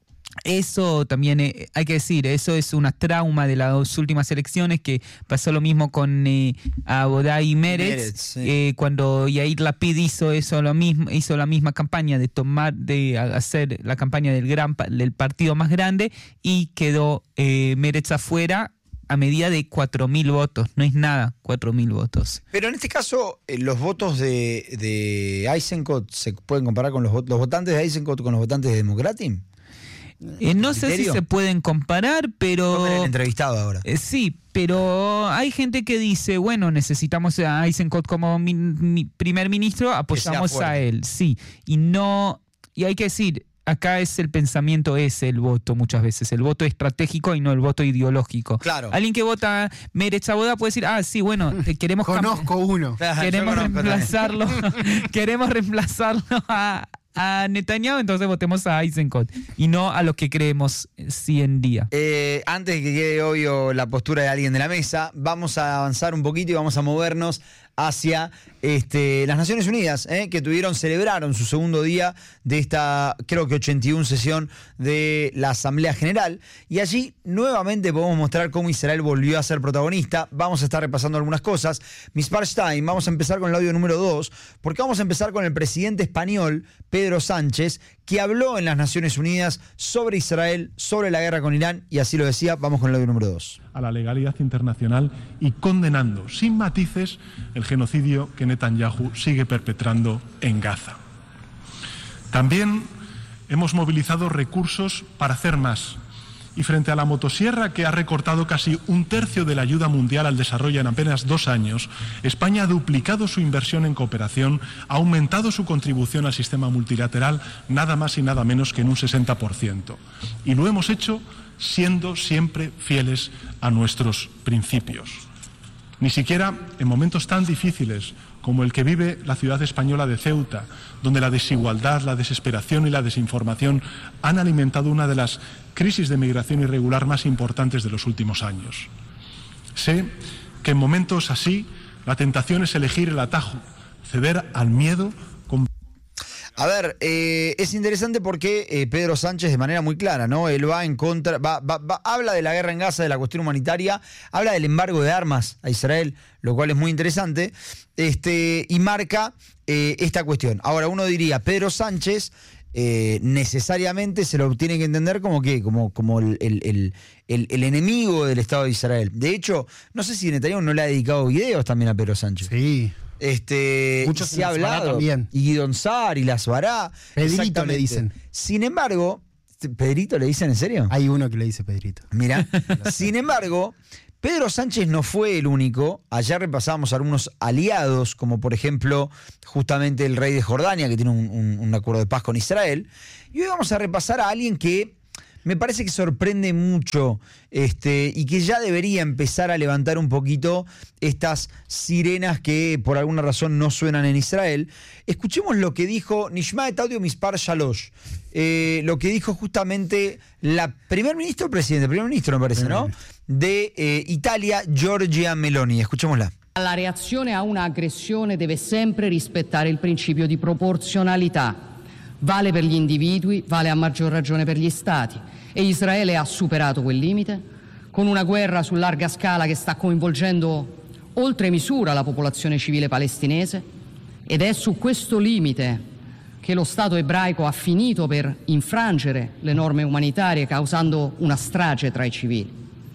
Eso también eh, hay que decir, eso es una trauma de las últimas elecciones, que pasó lo mismo con eh, Abodai y Meretz, Meretz, sí. eh, cuando Yair Lapid hizo eso lo mismo, hizo la misma campaña de tomar, de hacer la campaña del gran pa- del partido más grande, y quedó eh, Meretz afuera a medida de cuatro mil votos. No es nada, cuatro mil votos. Pero en este caso, eh, los votos de, de Eisenkot se pueden comparar con los, vot- los votantes de Eisenkot con los votantes de Democratin. Eh, no sé si ¿Criterio? se pueden comparar, pero... Tomer, el entrevistado ahora. Eh, sí, pero hay gente que dice, bueno, necesitamos a Eisenkot como mi, mi primer ministro, apoyamos fuerte. a él, sí. Y no, y hay que decir, acá es el pensamiento, es el voto muchas veces, el voto estratégico y no el voto ideológico. Claro. Alguien que vota Meretz Aboda puede decir, ah, sí, bueno, te queremos cam- Conozco uno. queremos Yo conozco reemplazarlo, queremos reemplazarlo a, a Netanyahu, entonces votemos a Eisenkot y no a lo que creemos sí en día. Eh, antes de que quede obvio la postura de alguien de la mesa, vamos a avanzar un poquito y vamos a movernos hacia este, las Naciones Unidas, eh, que tuvieron, celebraron su segundo día de esta, creo que ochenta y una sesión de la Asamblea General, y allí nuevamente podemos mostrar cómo Israel volvió a ser protagonista. Vamos a estar repasando algunas cosas. Miss Parstein, vamos a empezar con el audio número dos, porque vamos a empezar con el presidente español, Pedro Sánchez, que habló en las Naciones Unidas sobre Israel, sobre la guerra con Irán, y así lo decía. Vamos con el audio número dos. A la legalidad internacional y condenando sin matices el genocidio que Netanyahu sigue perpetrando en Gaza. También hemos movilizado recursos para hacer más. Y frente a la motosierra, que ha recortado casi un tercio de la ayuda mundial al desarrollo en apenas dos años, España ha duplicado su inversión en cooperación, ha aumentado su contribución al sistema multilateral nada más y nada menos que en un sesenta por ciento. Y lo hemos hecho siendo siempre fieles a nuestros principios. Ni siquiera en momentos tan difíciles como el que vive la ciudad española de Ceuta, donde la desigualdad, la desesperación y la desinformación han alimentado una de las crisis de migración irregular más importantes de los últimos años. Sé que en momentos así la tentación es elegir el atajo, ceder al miedo con... A ver, eh, es interesante porque eh, Pedro Sánchez, de manera muy clara, ¿no? Él va en contra, va, va, va, habla de la guerra en Gaza, de la cuestión humanitaria, habla del embargo de armas a Israel, lo cual es muy interesante, este, y marca eh, esta cuestión. Ahora, uno diría, Pedro Sánchez eh, necesariamente se lo tiene que entender como que, como, como el, el, el, el, el enemigo del Estado de Israel. De hecho, no sé si Netanyahu no le ha dedicado videos también a Pedro Sánchez. Sí. Este, Muchos se ha en la Svará hablado también. y Guidon Sar y la Svará. Pedrito exactamente. le dicen. Sin embargo, ¿Pedrito le dicen en serio? Hay uno que le dice Pedrito. Mira, sin embargo, Pedro Sánchez no fue el único. Ayer repasábamos algunos aliados, como por ejemplo justamente el rey de Jordania, que tiene un, un, un acuerdo de paz con Israel. Y hoy vamos a repasar a alguien que me parece que sorprende mucho este, y que ya debería empezar a levantar un poquito estas sirenas que por alguna razón no suenan en Israel. Escuchemos lo que dijo Nishmaet Audio Mispar Shalosh, eh, lo que dijo justamente la primer ministro o presidente, primer ministro me parece, ¿no? De eh, Italia, Giorgia Meloni. Escuchémosla. La reazione a una aggressione deve sempre rispettare il principio di proporzionalità. vale per gli individui, vale a maggior ragione per gli stati. E Israele ha superato quel limite con una guerra su larga scala che sta coinvolgendo oltre misura la popolazione civile palestinese, ed è su questo limite che lo Stato ebraico ha finito per infrangere le norme umanitarie, causando una strage tra i civili.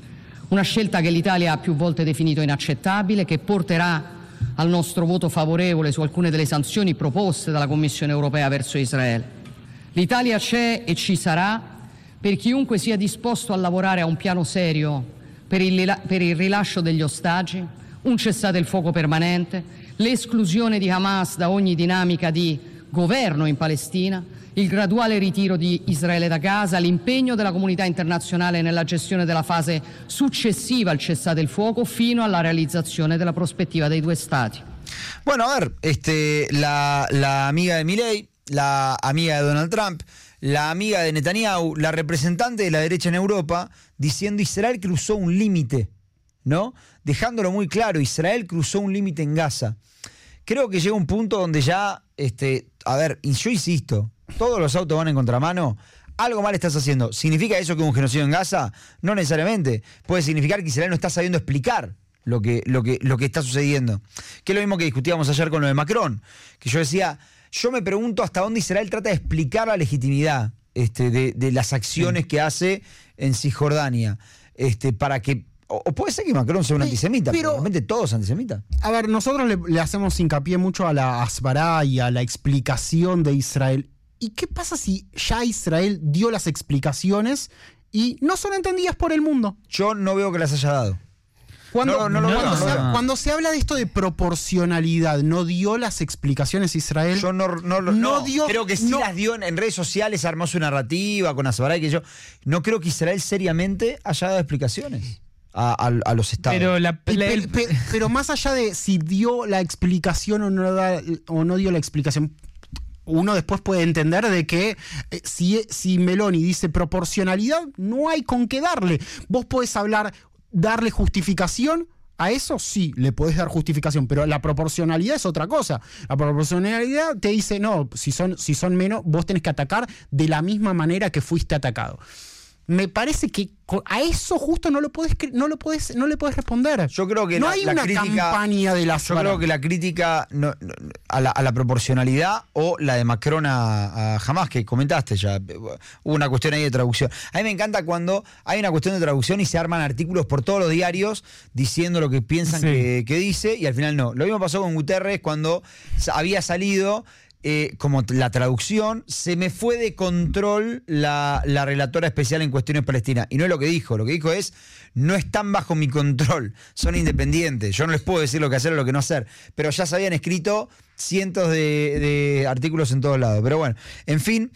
Una scelta che l'Italia ha più volte definito inaccettabile, che porterà al nostro voto favorevole su alcune delle sanzioni proposte dalla Commissione europea verso Israele. L'Italia c'è e ci sarà per chiunque sia disposto a lavorare a un piano serio per il, per il rilascio degli ostaggi, un cessate il fuoco permanente, l'esclusione di Hamas da ogni dinamica di governo in Palestina, il graduale ritiro di Israele da Gaza, l'impegno della comunità internazionale nella gestione della fase successiva al cessate il fuoco fino alla realizzazione della prospettiva dei due stati. Bueno, a ver, este, la, la amiga de Milei, la amiga de Donald Trump, la amiga de Netanyahu, la representante de la derecha en Europa, diciendo Israel cruzó un límite, ¿no? Dejándolo muy claro, Israel cruzó un límite en Gaza. Creo que llega un punto donde ya, este, a ver, y yo insisto, todos los autos van en contramano, algo mal estás haciendo. ¿Significa eso que hubo un genocidio en Gaza? No necesariamente. Puede significar que Israel no está sabiendo explicar lo que, lo que, lo que está sucediendo. Que es lo mismo que discutíamos ayer con lo de Macron, que yo decía, yo me pregunto hasta dónde Israel trata de explicar la legitimidad este, de, de las acciones que hace en Cisjordania, este, para que... O puede ser que Macron sea un antisemita, pero realmente todos antisemitas. A ver, nosotros le, le hacemos hincapié mucho a la Asbará y a la explicación de Israel. ¿Y qué pasa si ya Israel dio las explicaciones y no son entendidas por el mundo? Yo no veo que las haya dado. Cuando, no, no, no, cuando, no, se, no, no. cuando se habla de esto de proporcionalidad, ¿no dio las explicaciones Israel? Yo no, no, no, no dio, creo que sí no, las dio en, en redes sociales, armó su narrativa con Asbará y que yo. No creo que Israel seriamente haya dado explicaciones a, a, a los estados. Pero, la, la, pero, pero, pero más allá de si dio la explicación o no, da, o no dio la explicación, uno después puede entender de que eh, si, si Meloni dice proporcionalidad, no hay con qué darle. Vos podés hablar, darle justificación. A eso sí, le podés dar justificación, pero la proporcionalidad es otra cosa. La proporcionalidad te dice, no, si son, si son menos, vos tenés que atacar de la misma manera que fuiste atacado. Me parece que a eso justo no lo podés, no lo podés, no le podés responder. Yo creo que no la, hay la una crítica, campaña de la Yo creo que la crítica no, no, a, la, a la proporcionalidad o la de Macron a, a Hamas, que comentaste ya, hubo una cuestión ahí de traducción. A mí me encanta cuando hay una cuestión de traducción y se arman artículos por todos los diarios diciendo lo que piensan sí. que, que dice y al final no. Lo mismo pasó con Guterres cuando había salido... Eh, como la traducción, se me fue de control la, la relatora especial en cuestiones palestinas. Y no es lo que dijo, lo que dijo es, no están bajo mi control, son independientes. Yo no les puedo decir lo que hacer o lo que no hacer. Pero ya se habían escrito cientos de, de artículos en todos lados. Pero bueno, en fin,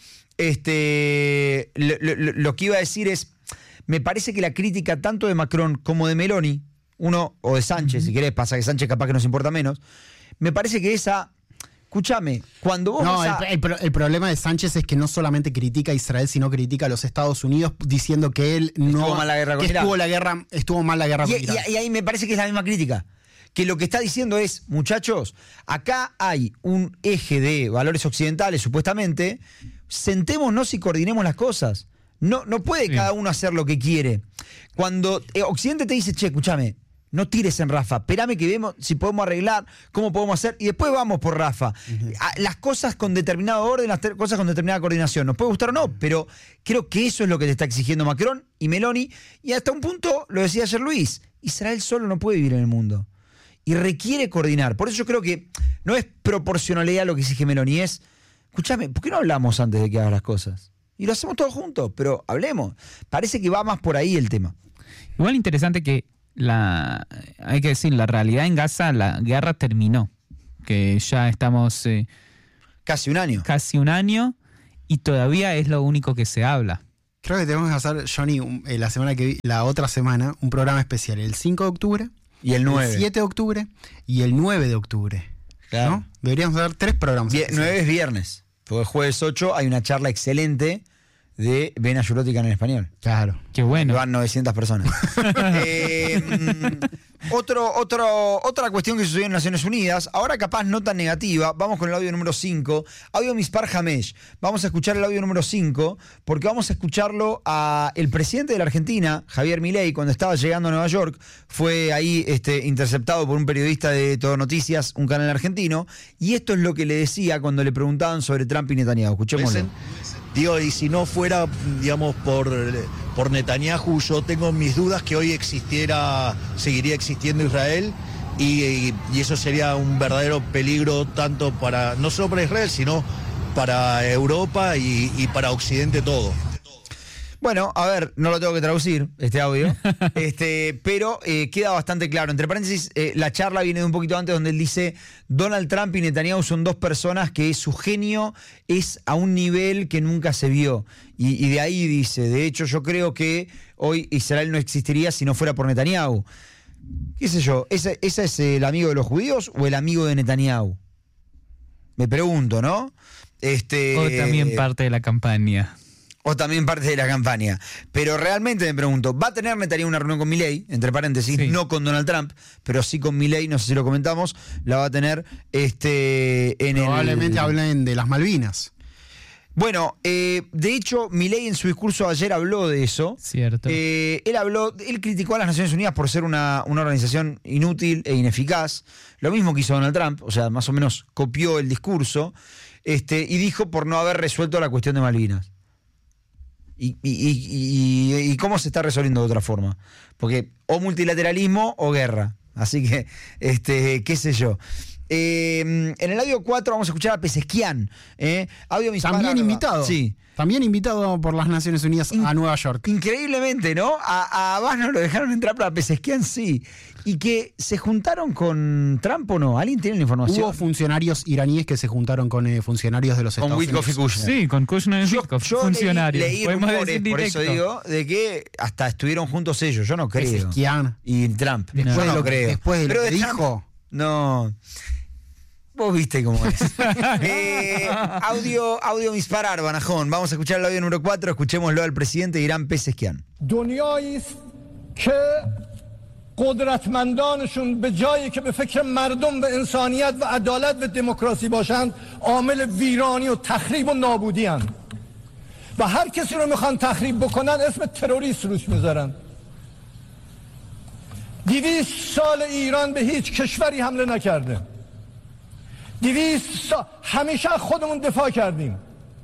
este, lo, lo, lo que iba a decir es, me parece que la crítica tanto de Macron como de Meloni, uno, o de Sánchez, uh-huh. si querés, pasa que Sánchez capaz que nos importa menos, me parece que esa... Escúchame, cuando vos No, vas a... el, el, el problema de Sánchez es que no solamente critica a Israel, sino critica a los Estados Unidos diciendo que él no... Estuvo mal la guerra con que Irak. estuvo, la guerra, estuvo mal la guerra y, con Irak. Y, y ahí me parece que es la misma crítica. Que lo que está diciendo es, muchachos, acá hay un eje de valores occidentales, supuestamente, sentémonos y coordinemos las cosas. No, no puede sí. cada uno hacer lo que quiere. Cuando eh, Occidente te dice, che, escúchame, no tires en Rafa, espérame que vemos si podemos arreglar, cómo podemos hacer, y después vamos por Rafa. Uh-huh. Las cosas con determinado orden, las ter- cosas con determinada coordinación. Nos puede gustar o no, pero creo que eso es lo que te está exigiendo Macron y Meloni, y hasta un punto, lo decía ayer Luis, Israel solo no puede vivir en el mundo. Y requiere coordinar. Por eso yo creo que no es proporcionalidad lo que exige Meloni, es, escúchame, ¿por qué no hablamos antes de que hagas las cosas? Y lo hacemos todos juntos, pero hablemos. Parece que va más por ahí el tema. Igual interesante que La, hay que decir, la realidad en Gaza, la guerra terminó, que ya estamos eh, casi un año casi un año y todavía es lo único que se habla. Creo que tenemos que hacer, Johnny, eh, la semana que la otra semana, un programa especial, el cinco de octubre y el nueve, el siete de octubre y el nueve de octubre. Claro. ¿No? Deberíamos dar tres programas. Die- nueve es viernes, porque el jueves ocho hay una charla excelente de Ven Ayurótica en español. Claro. Qué bueno. Van novecientas personas. eh, mm, otro, otro, otra cuestión que sucedió en Naciones Unidas, ahora capaz no tan negativa, vamos con el audio número cinco, audio Mispar Hamesh. Vamos a escuchar el audio número cinco, porque vamos a escucharlo a el presidente de la Argentina, Javier Milei, cuando estaba llegando a Nueva York, fue ahí este, interceptado por un periodista de Todo Noticias, un canal argentino, y esto es lo que le decía cuando le preguntaban sobre Trump y Netanyahu. Escuchémoslo. Digo, y si no fuera, digamos, por, por Netanyahu, yo tengo mis dudas que hoy existiera, seguiría existiendo Israel, y, y, y eso sería un verdadero peligro tanto para, no solo para Israel, sino para Europa y, y para Occidente todo. Bueno, a ver, no lo tengo que traducir, este audio, este, pero eh, queda bastante claro. Entre paréntesis, eh, la charla viene de un poquito antes, donde él dice: Donald Trump y Netanyahu son dos personas que su genio es a un nivel que nunca se vio. Y, y de ahí dice, de hecho yo creo que hoy Israel no existiría si no fuera por Netanyahu. ¿Qué sé yo? ¿Ese, ese es el amigo de los judíos o el amigo de Netanyahu? Me pregunto, ¿no? Este, O también parte de la campaña. O también parte de la campaña. Pero realmente me pregunto, ¿va a tener Netanyahu una reunión con Milei? Entre paréntesis, sí. No con Donald Trump, pero sí con Milei, no sé si lo comentamos, la va a tener este en Probablemente el... hablen de las Malvinas. Bueno, eh, de hecho, Milei en su discurso ayer habló de eso. Cierto. Eh, él habló, él criticó a las Naciones Unidas por ser una, una organización inútil e ineficaz. Lo mismo que hizo Donald Trump, o sea, más o menos copió el discurso, este, y dijo por no haber resuelto la cuestión de Malvinas. Y, y, y, y, y cómo se está resolviendo de otra forma. Porque o multilateralismo o guerra. Así que, este, qué sé yo. Eh, en el audio cuatro vamos a escuchar a Pezeshkian. ¿eh? Audio Mispar También Arba. invitado. Sí. También invitado por las Naciones Unidas In- a Nueva York. Increíblemente, ¿no? A, a Abbas no lo dejaron entrar, para Pezeshkian sí. Y que se juntaron con Trump, ¿o no? ¿Alguien tiene la información? Hubo funcionarios iraníes que se juntaron con eh, funcionarios de los Con Estados Witkoff y Unidos. Kushner. Sí, con Kushner y Yo, Witkoff, yo funcionarios. leí, leí Podemos rumores, decir por eso directo. digo, de que hasta estuvieron juntos ellos. Yo no creo. Pezeshkian. Y Trump. Después yo de no lo- lo creo. después de lo Pero que de Trump, dijo. no. Vos viste cómo es. eh, audio, audio Mispar Arba, Najón. Vamos a escuchar el audio número cuatro. Escuchémoslo al presidente de Irán, Pezeshkian. دنیایی است که قدرتمندانشون به جایی که به فکر مردم و انسانیت و عدالت و دموکراسی باشند عامل ویرانی و تخریب و نابودی هستند و هر کسی رو میخوان تخریب بکنن اسم تروریست روش میذارن. دویست سال ایران به هیچ کشوری حمله نکرده. دویست سال همیشه خودمون دفاع کردیم.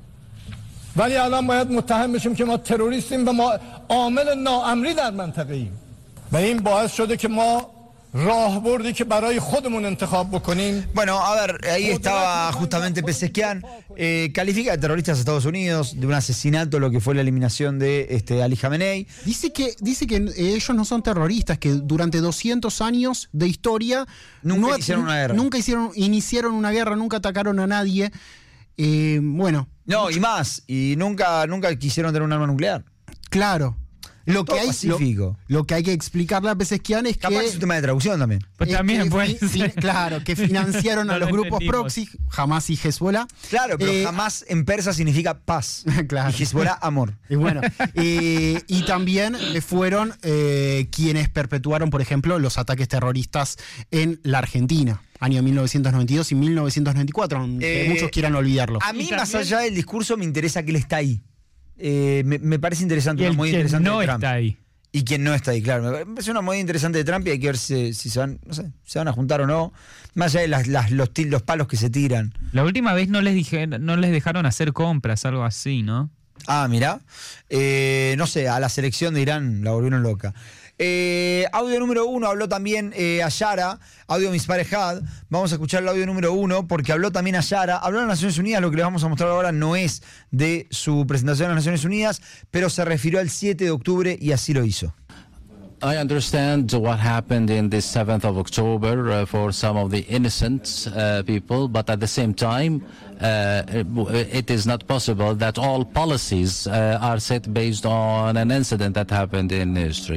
ولی الان باید متهم بشیم که ما تروریستیم و ما عامل ناامنی در منطقه ایم و این باعث شده که ما راهبردی که برای خودمون انتخاب بکنیم. Bueno, a ver, ahí estaba justamente Pezeshkian. Eh, califica de terroristas a Estados Unidos, de un asesinato, lo que fue la eliminación de este, Ali Khamenei. Dice que, dice que ellos no son terroristas, que durante doscientos años de historia Nunca no, hicieron una guerra. Nunca hicieron, iniciaron una guerra, nunca atacaron a nadie. Eh, bueno, No, y más. Y nunca, nunca quisieron tener un arma nuclear. claro. Lo que, Todo hay, pacífico. lo, lo que hay que explicarle a Pezeshkian es Capaz que... es un tema de traducción también. Pues eh, también que puede fi- ser. fi- Claro, que financiaron No a lo los grupos entendimos. proxy, Hamas y Hezbollah. Claro, pero Eh, jamás en persa significa paz. Claro. Y Hezbollah, amor. Y bueno, eh, y también eh, fueron eh, quienes perpetuaron, por ejemplo, los ataques terroristas en la Argentina, año mil novecientos noventa y dos y mil novecientos noventa y cuatro, aunque Eh, muchos quieran olvidarlo. A mí, Y más también- allá del discurso, me interesa que él está ahí. Eh, me, me parece interesante, Y una el movida que interesante no de Trump. está ahí. Y quien no está ahí, claro. Me parece una movida interesante de Trump y hay que ver si, si se van, no sé, se van a juntar o no. Más allá de las, las- los, til- los palos que se tiran. La última vez no les dije, no les dejaron hacer compras, algo así, ¿no? Ah, mirá. Eh, no sé, a la selección de Irán la volvieron loca. Eh, audio número uno, habló también eh, Ayara, audio Mispar Ejad. Vamos a escuchar el audio número uno porque habló también Ayara. Habló en las Naciones Unidas, lo que les vamos a mostrar ahora no es de su presentación en las Naciones Unidas, pero se refirió al siete de octubre y así lo hizo. I understand what happened in the seventh of October uh, for some of the innocent uh, people, but at the same time, uh, it is not possible that all policies uh, are set based on an incident that happened in history.